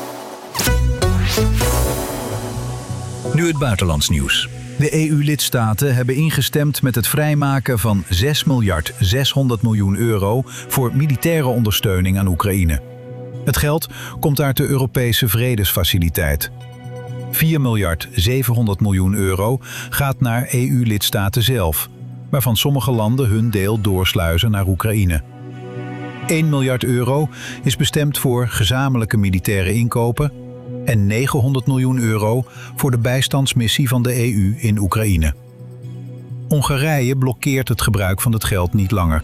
Nu het buitenlands nieuws. De E U-lidstaten hebben ingestemd met het vrijmaken van zes miljard zeshonderd miljoen euro voor militaire ondersteuning aan Oekraïne. Het geld komt uit de Europese Vredesfaciliteit. vier miljard zevenhonderd miljoen euro gaat naar E U-lidstaten zelf, waarvan sommige landen hun deel doorsluizen naar Oekraïne. één miljard euro is bestemd voor gezamenlijke militaire inkopen en negenhonderd miljoen euro voor de bijstandsmissie van de E U in Oekraïne. Hongarije blokkeert het gebruik van het geld niet langer.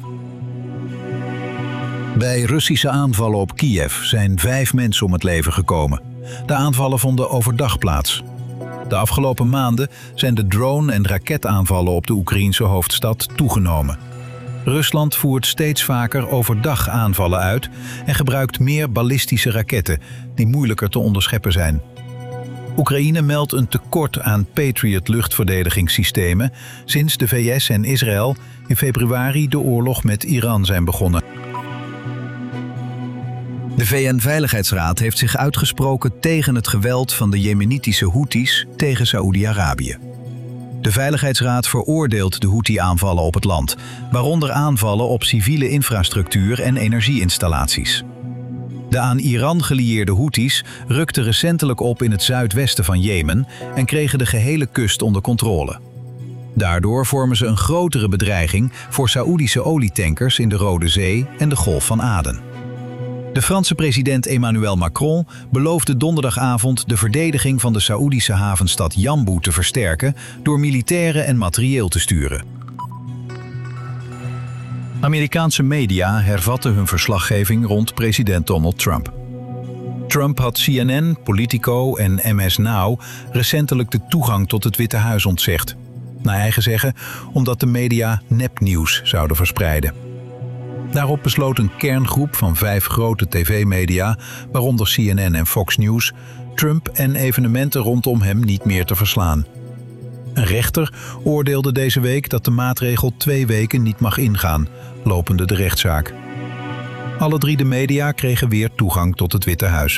Bij Russische aanvallen op Kiev zijn vijf mensen om het leven gekomen. De aanvallen vonden overdag plaats. De afgelopen maanden zijn de drone- en raketaanvallen op de Oekraïense hoofdstad toegenomen. Rusland voert steeds vaker overdag aanvallen uit en gebruikt meer ballistische raketten die moeilijker te onderscheppen zijn. Oekraïne meldt een tekort aan Patriot luchtverdedigingssystemen sinds de V S en Israël in februari de oorlog met Iran zijn begonnen. De V N-veiligheidsraad heeft zich uitgesproken tegen het geweld van de Jemenitische Houthis tegen Saoedi-Arabië. De Veiligheidsraad veroordeelt de Houthi-aanvallen op het land, waaronder aanvallen op civiele infrastructuur en energieinstallaties. De aan Iran gelieerde Houthis rukten recentelijk op in het zuidwesten van Jemen en kregen de gehele kust onder controle. Daardoor vormen ze een grotere bedreiging voor Saoedische olietankers in de Rode Zee en de Golf van Aden. De Franse president Emmanuel Macron beloofde donderdagavond de verdediging van de Saoedische havenstad Jambu te versterken door militairen en materieel te sturen. Amerikaanse media hervatten hun verslaggeving rond president Donald Trump. Trump had C N N, Politico en M S Now recentelijk de toegang tot het Witte Huis ontzegd. Naar eigen zeggen omdat de media nepnieuws zouden verspreiden. Daarop besloot een kerngroep van vijf grote tv-media, waaronder C N N en Fox News, Trump en evenementen rondom hem niet meer te verslaan. Een rechter oordeelde deze week dat de maatregel twee weken niet mag ingaan, lopende de rechtszaak. Alle drie de media kregen weer toegang tot het Witte Huis.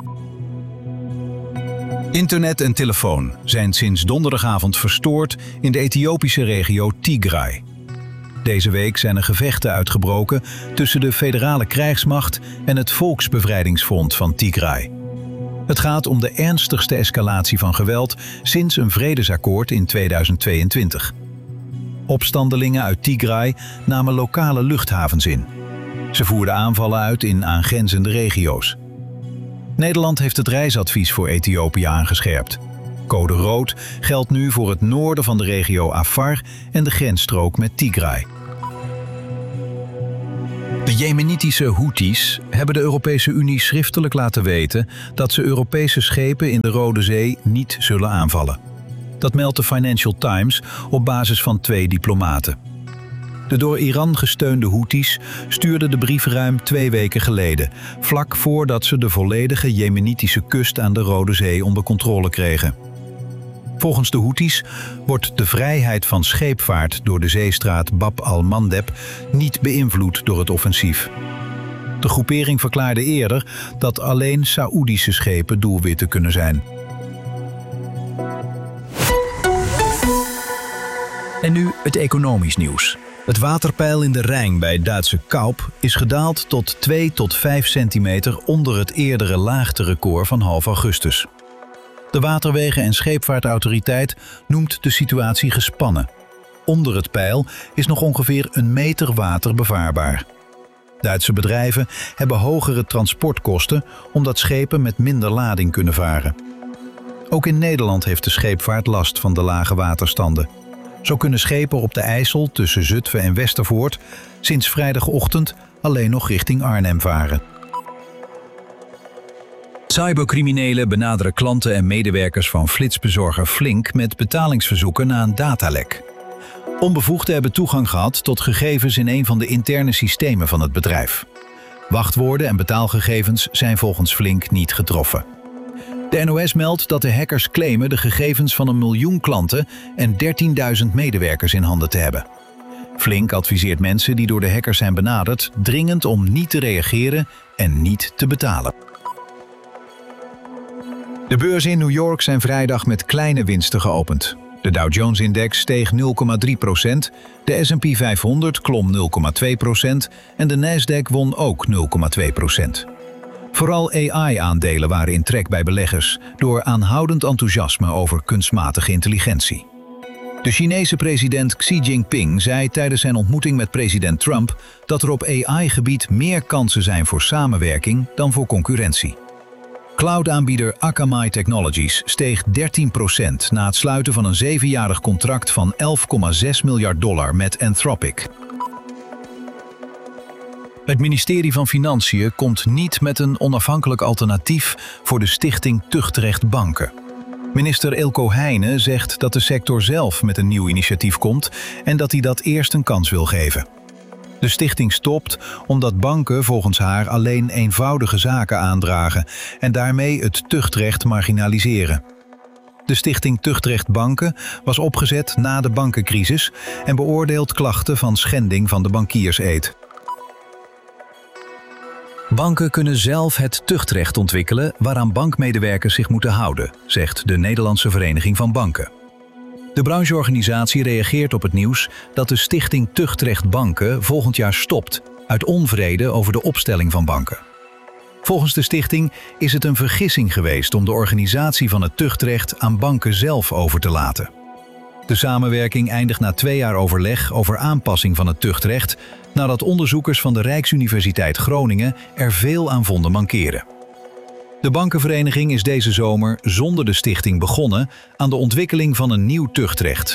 Internet en telefoon zijn sinds donderdagavond verstoord in de Ethiopische regio Tigray. Deze week zijn er gevechten uitgebroken tussen de federale krijgsmacht en het Volksbevrijdingsfront van Tigray. Het gaat om de ernstigste escalatie van geweld sinds een vredesakkoord in tweeduizend tweeëntwintig. Opstandelingen uit Tigray namen lokale luchthavens in. Ze voerden aanvallen uit in aangrenzende regio's. Nederland heeft het reisadvies voor Ethiopië aangescherpt. Code rood geldt nu voor het noorden van de regio Afar en de grensstrook met Tigray. De Jemenitische Houthis hebben de Europese Unie schriftelijk laten weten dat ze Europese schepen in de Rode Zee niet zullen aanvallen. Dat meldt de Financial Times op basis van twee diplomaten. De door Iran gesteunde Houthis stuurden de brief ruim twee weken geleden, vlak voordat ze de volledige Jemenitische kust aan de Rode Zee onder controle kregen. Volgens de Houthis wordt de vrijheid van scheepvaart door de zeestraat Bab al-Mandeb niet beïnvloed door het offensief. De groepering verklaarde eerder dat alleen Saoedische schepen doelwitten kunnen zijn. En nu het economisch nieuws. Het waterpeil in de Rijn bij Duitse Kaup is gedaald tot twee tot vijf centimeter onder het eerdere laagterecord van half augustus. De Waterwegen- en Scheepvaartautoriteit noemt de situatie gespannen. Onder het peil is nog ongeveer een meter water bevaarbaar. Duitse bedrijven hebben hogere transportkosten omdat schepen met minder lading kunnen varen. Ook in Nederland heeft de scheepvaart last van de lage waterstanden. Zo kunnen schepen op de IJssel tussen Zutphen en Westervoort sinds vrijdagochtend alleen nog richting Arnhem varen. Cybercriminelen benaderen klanten en medewerkers van flitsbezorger Flink met betalingsverzoeken na een datalek. Onbevoegden hebben toegang gehad tot gegevens in een van de interne systemen van het bedrijf. Wachtwoorden en betaalgegevens zijn volgens Flink niet getroffen. De N O S meldt dat de hackers claimen de gegevens van een miljoen klanten en dertienduizend medewerkers in handen te hebben. Flink adviseert mensen die door de hackers zijn benaderd dringend om niet te reageren en niet te betalen. De beurzen in New York zijn vrijdag met kleine winsten geopend. De Dow Jones-index steeg nul komma drie procent, de S en P vijfhonderd klom nul komma twee procent en de Nasdaq won ook nul komma twee procent. Vooral A I-aandelen waren in trek bij beleggers door aanhoudend enthousiasme over kunstmatige intelligentie. De Chinese president Xi Jinping zei tijdens zijn ontmoeting met president Trump dat er op A I-gebied meer kansen zijn voor samenwerking dan voor concurrentie. Cloud-aanbieder Akamai Technologies steeg dertien procent na het sluiten van een zevenjarig contract van elf komma zes miljard dollar met Anthropic. Het ministerie van Financiën komt niet met een onafhankelijk alternatief voor de stichting Tuchtrecht Banken. Minister Eelco Heijnen zegt dat de sector zelf met een nieuw initiatief komt en dat hij dat eerst een kans wil geven. De stichting stopt omdat banken volgens haar alleen eenvoudige zaken aandragen en daarmee het tuchtrecht marginaliseren. De stichting Tuchtrecht Banken was opgezet na de bankencrisis en beoordeelt klachten van schending van de bankierseed. Banken kunnen zelf het tuchtrecht ontwikkelen waaraan bankmedewerkers zich moeten houden, zegt de Nederlandse Vereniging van Banken. De brancheorganisatie reageert op het nieuws dat de stichting Tuchtrecht Banken volgend jaar stopt uit onvrede over de opstelling van banken. Volgens de stichting is het een vergissing geweest om de organisatie van het tuchtrecht aan banken zelf over te laten. De samenwerking eindigt na twee jaar overleg over aanpassing van het tuchtrecht, nadat onderzoekers van de Rijksuniversiteit Groningen er veel aan vonden mankeren. De bankenvereniging is deze zomer zonder de stichting begonnen aan de ontwikkeling van een nieuw tuchtrecht.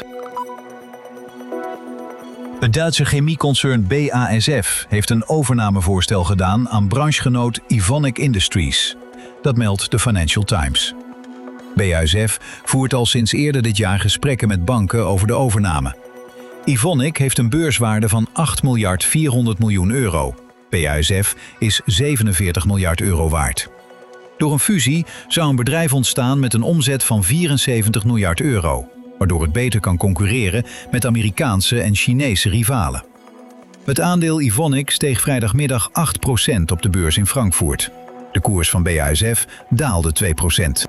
Het Duitse chemieconcern B A S F heeft een overnamevoorstel gedaan aan branchegenoot Evonik Industries. Dat meldt de Financial Times. B A S F voert al sinds eerder dit jaar gesprekken met banken over de overname. Evonik heeft een beurswaarde van acht miljard vierhonderd miljoen euro. B A S F is zevenenveertig miljard euro waard. Door een fusie zou een bedrijf ontstaan met een omzet van vierenzeventig miljard euro, waardoor het beter kan concurreren met Amerikaanse en Chinese rivalen. Het aandeel Evonik steeg vrijdagmiddag acht procent op de beurs in Frankfurt. De koers van B A S F daalde twee procent.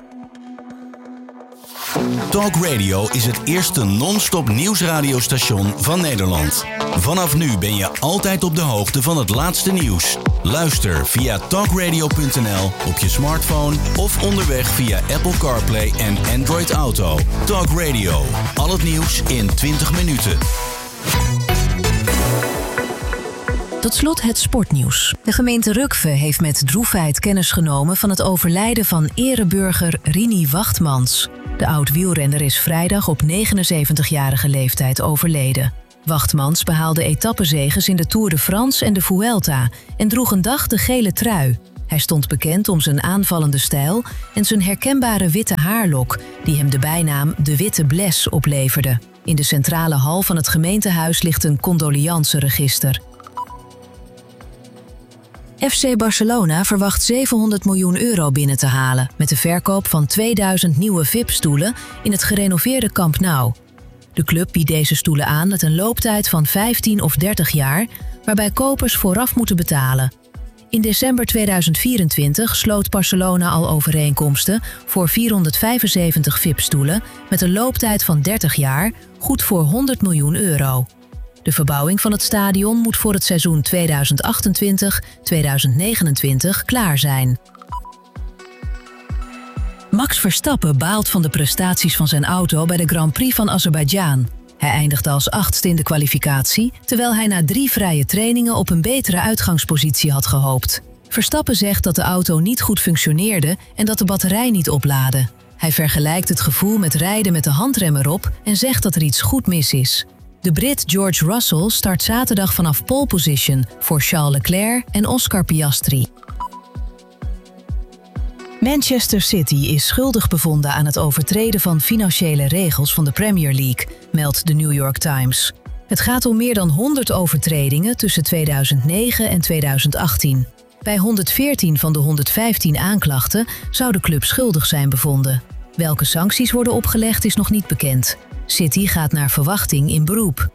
Talk Radio is het eerste non-stop nieuwsradiostation van Nederland. Vanaf nu ben je altijd op de hoogte van het laatste nieuws. Luister via talkradio punt n l op je smartphone of onderweg via Apple CarPlay en Android Auto. Talk Radio. Al het nieuws in twintig minuten. Tot slot het sportnieuws. De gemeente Rukve heeft met droefheid kennis genomen van het overlijden van ereburger Rini Wachtmans. De oud-wielrenner is vrijdag op negenenzeventigjarige leeftijd overleden. Wachtmans behaalde etappezeges in de Tour de France en de Vuelta en droeg een dag de gele trui. Hij stond bekend om zijn aanvallende stijl en zijn herkenbare witte haarlok, die hem de bijnaam de Witte Bles opleverde. In de centrale hal van het gemeentehuis ligt een condolianceregister. F C Barcelona verwacht zevenhonderd miljoen euro binnen te halen met de verkoop van tweeduizend nieuwe V I P-stoelen in het gerenoveerde Camp Nou. De club biedt deze stoelen aan met een looptijd van vijftien of dertig jaar, waarbij kopers vooraf moeten betalen. In december tweeduizend vierentwintig sloot Barcelona al overeenkomsten voor vierhonderdvijfenzeventig V I P-stoelen met een looptijd van dertig jaar, goed voor honderd miljoen euro. De verbouwing van het stadion moet voor het seizoen tweeduizend achtentwintig tweeduizend negenentwintig klaar zijn. Max Verstappen baalt van de prestaties van zijn auto bij de Grand Prix van Azerbeidzjan. Hij eindigde als achtste in de kwalificatie, terwijl hij na drie vrije trainingen op een betere uitgangspositie had gehoopt. Verstappen zegt dat de auto niet goed functioneerde en dat de batterij niet oplaadde. Hij vergelijkt het gevoel met rijden met de handrem erop en zegt dat er iets goed mis is. De Brit George Russell start zaterdag vanaf pole position voor Charles Leclerc en Oscar Piastri. Manchester City is schuldig bevonden aan het overtreden van financiële regels van de Premier League, meldt de New York Times. Het gaat om meer dan honderd overtredingen tussen tweeduizend negen en tweeduizend achttien. Bij honderdveertien van de honderdvijftien aanklachten zou de club schuldig zijn bevonden. Welke sancties worden opgelegd is nog niet bekend. City gaat naar verwachting in beroep.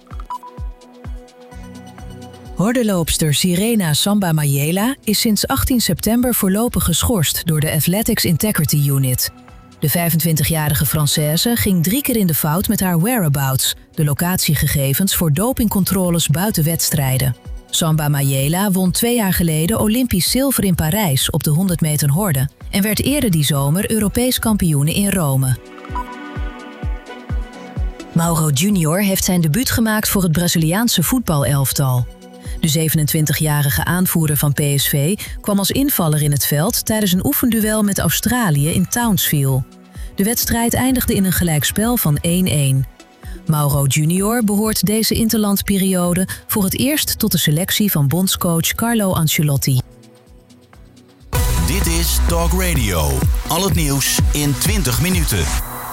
Hordenloopster Sirena Samba Mayela is sinds achttien september voorlopig geschorst door de Athletics Integrity Unit. De vijfentwintigjarige Française ging drie keer in de fout met haar whereabouts, de locatiegegevens voor dopingcontroles buiten wedstrijden. Samba Mayela won twee jaar geleden Olympisch zilver in Parijs op de honderd meter horde en werd eerder die zomer Europees kampioene in Rome. Mauro Junior heeft zijn debuut gemaakt voor het Braziliaanse voetbalelftal. De zevenentwintigjarige aanvoerder van P S V kwam als invaller in het veld tijdens een oefenduel met Australië in Townsville. De wedstrijd eindigde in een gelijkspel van één-één. Mauro Junior behoort deze interlandperiode voor het eerst tot de selectie van bondscoach Carlo Ancelotti. Dit is Talk Radio. Al het nieuws in twintig minuten.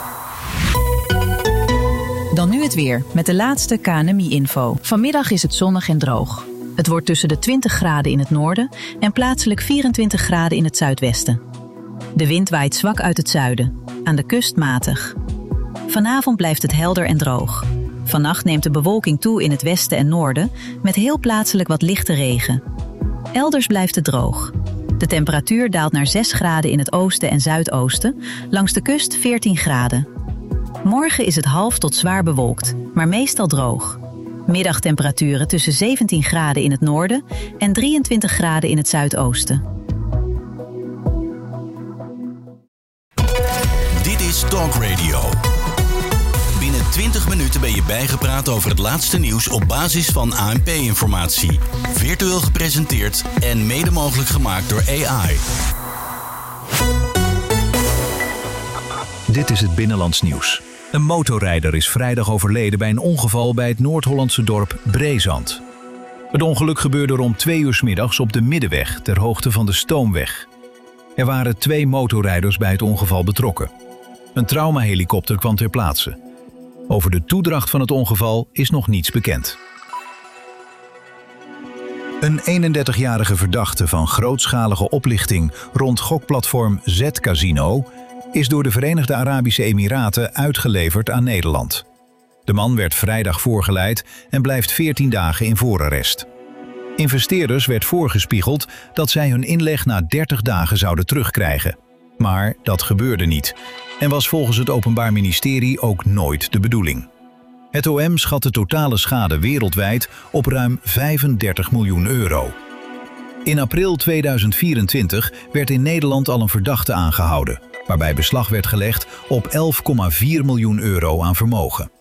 Dan nu het weer, met de laatste K N M I-info. Vanmiddag is het zonnig en droog. Het wordt tussen de twintig graden in het noorden en plaatselijk vierentwintig graden in het zuidwesten. De wind waait zwak uit het zuiden, aan de kust matig. Vanavond blijft het helder en droog. Vannacht neemt de bewolking toe in het westen en noorden, met heel plaatselijk wat lichte regen. Elders blijft het droog. De temperatuur daalt naar zes graden in het oosten en zuidoosten, langs de kust veertien graden. Morgen is het half tot zwaar bewolkt, maar meestal droog. Middagtemperaturen tussen zeventien graden in het noorden en drieëntwintig graden in het zuidoosten. Dit is Talk Radio. Binnen twintig minuten ben je bijgepraat over het laatste nieuws op basis van A N P-informatie. Virtueel gepresenteerd en mede mogelijk gemaakt door A I. Dit is het Binnenlands nieuws. Een motorrijder is vrijdag overleden bij een ongeval bij het Noord-Hollandse dorp Breezand. Het ongeluk gebeurde rond twee uur 's middags op de Middenweg, ter hoogte van de Stoomweg. Er waren twee motorrijders bij het ongeval betrokken. Een traumahelikopter kwam ter plaatse. Over de toedracht van het ongeval is nog niets bekend. Een eenendertigjarige verdachte van grootschalige oplichting rond gokplatform Z-Casino is door de Verenigde Arabische Emiraten uitgeleverd aan Nederland. De man werd vrijdag voorgeleid en blijft veertien dagen in voorarrest. Investeerders werd voorgespiegeld dat zij hun inleg na dertig dagen zouden terugkrijgen. Maar dat gebeurde niet en was volgens het Openbaar Ministerie ook nooit de bedoeling. Het O M schat de totale schade wereldwijd op ruim vijfendertig miljoen euro. In april tweeduizend vierentwintig werd in Nederland al een verdachte aangehouden, waarbij beslag werd gelegd op elf komma vier miljoen euro aan vermogen.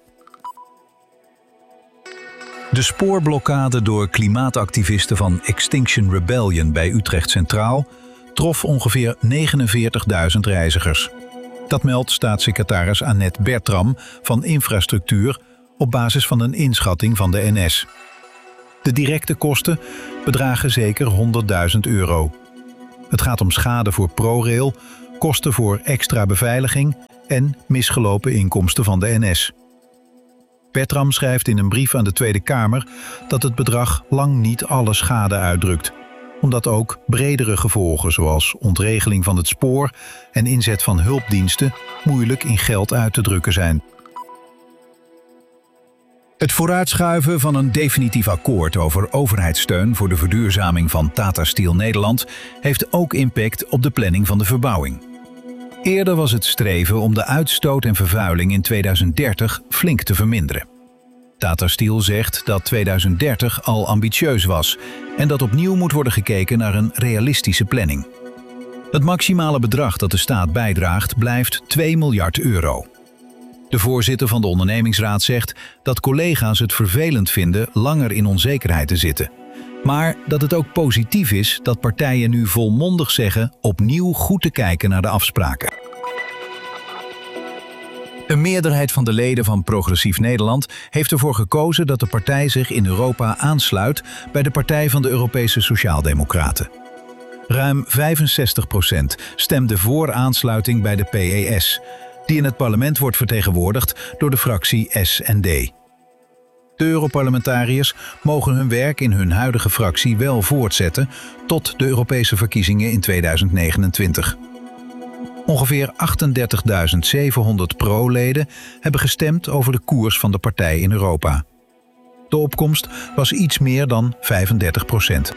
De spoorblokkade door klimaatactivisten van Extinction Rebellion bij Utrecht Centraal trof ongeveer negenenveertigduizend reizigers. Dat meldt staatssecretaris Annette Bertram van Infrastructuur op basis van een inschatting van de N S. De directe kosten bedragen zeker honderdduizend euro. Het gaat om schade voor ProRail, kosten voor extra beveiliging en misgelopen inkomsten van de N S. Bertram schrijft in een brief aan de Tweede Kamer dat het bedrag lang niet alle schade uitdrukt, omdat ook bredere gevolgen zoals ontregeling van het spoor en inzet van hulpdiensten moeilijk in geld uit te drukken zijn. Het vooruitschuiven van een definitief akkoord over overheidssteun voor de verduurzaming van Tata Steel Nederland heeft ook impact op de planning van de verbouwing. Eerder was het streven om de uitstoot en vervuiling in tweeduizend dertig flink te verminderen. Tata Steel zegt dat tweeduizend dertig al ambitieus was en dat opnieuw moet worden gekeken naar een realistische planning. Het maximale bedrag dat de staat bijdraagt blijft twee miljard euro. De voorzitter van de ondernemingsraad zegt dat collega's het vervelend vinden langer in onzekerheid te zitten, maar dat het ook positief is dat partijen nu volmondig zeggen opnieuw goed te kijken naar de afspraken. Een meerderheid van de leden van Progressief Nederland heeft ervoor gekozen dat de partij zich in Europa aansluit bij de Partij van de Europese Sociaaldemocraten. Ruim vijfenzestig procent stemde voor aansluiting bij de P E S, die in het parlement wordt vertegenwoordigd door de fractie S en D. De Europarlementariërs mogen hun werk in hun huidige fractie wel voortzetten tot de Europese verkiezingen in tweeduizend negenentwintig. Ongeveer achtendertigduizend zevenhonderd pro-leden hebben gestemd over de koers van de partij in Europa. De opkomst was iets meer dan vijfendertig procent.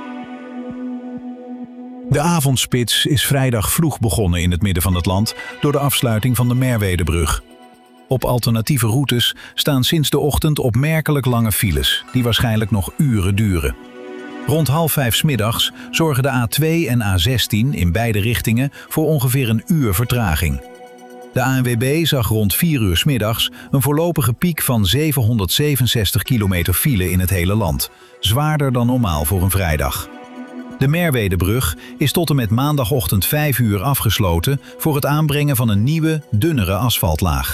De avondspits is vrijdag vroeg begonnen in het midden van het land door de afsluiting van de Merwedebrug. Op alternatieve routes staan sinds de ochtend opmerkelijk lange files, die waarschijnlijk nog uren duren. Rond half vijf 's middags zorgen de A twee en A zestien in beide richtingen voor ongeveer een uur vertraging. De A N W B zag rond vier uur 's middags een voorlopige piek van zevenhonderdzevenenzestig kilometer file in het hele land, zwaarder dan normaal voor een vrijdag. De Merwedebrug is tot en met maandagochtend vijf uur afgesloten voor het aanbrengen van een nieuwe, dunnere asfaltlaag.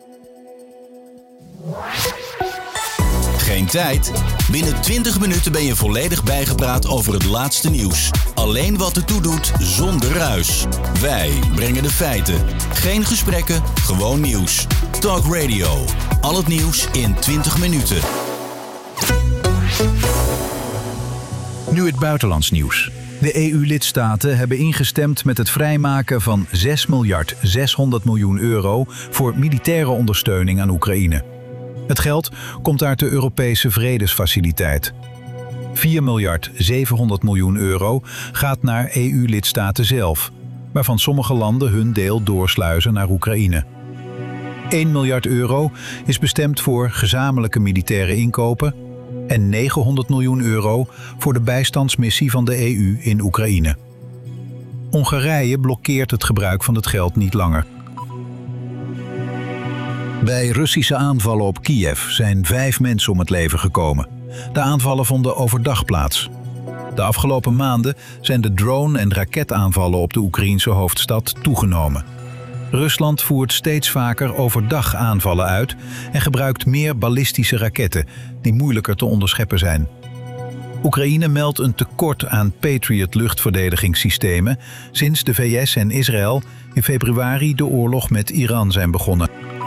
Geen tijd? Binnen twintig minuten ben je volledig bijgepraat over het laatste nieuws. Alleen wat ertoe doet, zonder ruis. Wij brengen de feiten. Geen gesprekken, gewoon nieuws. Talk Radio. Al het nieuws in twintig minuten. Nu het buitenlands nieuws. De E U-lidstaten hebben ingestemd met het vrijmaken van zes miljard zeshonderd miljoen euro voor militaire ondersteuning aan Oekraïne. Het geld komt uit de Europese Vredesfaciliteit. vier miljard zevenhonderd miljoen euro gaat naar E U-lidstaten zelf, waarvan sommige landen hun deel doorsluizen naar Oekraïne. één miljard euro is bestemd voor gezamenlijke militaire inkopen en negenhonderd miljoen euro voor de bijstandsmissie van de E U in Oekraïne. Hongarije blokkeert het gebruik van het geld niet langer. Bij Russische aanvallen op Kiev zijn vijf mensen om het leven gekomen. De aanvallen vonden overdag plaats. De afgelopen maanden zijn de drone- en raketaanvallen op de Oekraïense hoofdstad toegenomen. Rusland voert steeds vaker overdag aanvallen uit en gebruikt meer ballistische raketten die moeilijker te onderscheppen zijn. Oekraïne meldt een tekort aan Patriot luchtverdedigingssystemen sinds de V S en Israël in februari de oorlog met Iran zijn begonnen.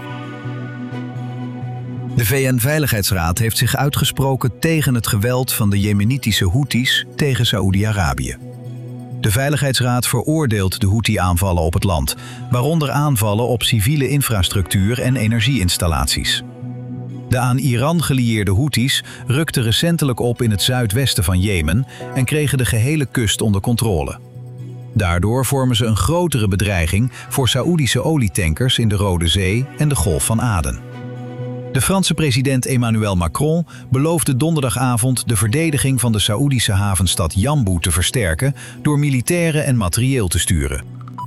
De V N-veiligheidsraad heeft zich uitgesproken tegen het geweld van de Jemenitische Houthis tegen Saoedi-Arabië. De Veiligheidsraad veroordeelt de Houthi-aanvallen op het land, waaronder aanvallen op civiele infrastructuur en energieinstallaties. De aan Iran gelieerde Houthis rukten recentelijk op in het zuidwesten van Jemen en kregen de gehele kust onder controle. Daardoor vormen ze een grotere bedreiging voor Saoedische olietankers in de Rode Zee en de Golf van Aden. De Franse president Emmanuel Macron beloofde donderdagavond de verdediging van de Saoedische havenstad Yanbu te versterken door militairen en materieel te sturen.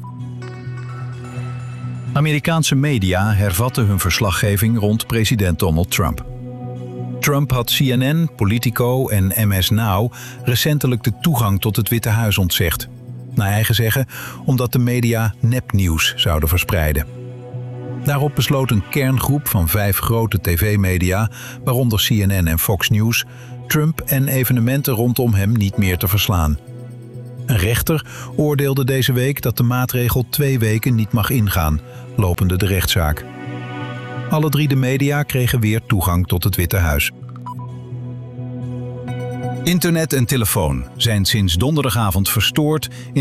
Amerikaanse media hervatten hun verslaggeving rond president Donald Trump. Trump had C N N, Politico en M S Now recentelijk de toegang tot het Witte Huis ontzegd. Naar eigen zeggen omdat de media nepnieuws zouden verspreiden. Daarop besloot een kerngroep van vijf grote tv-media, waaronder C N N en Fox News, Trump en evenementen rondom hem niet meer te verslaan. Een rechter oordeelde deze week dat de maatregel twee weken niet mag ingaan, lopende de rechtszaak. Alle drie de media kregen weer toegang tot het Witte Huis. Internet en telefoon zijn sinds donderdagavond verstoord in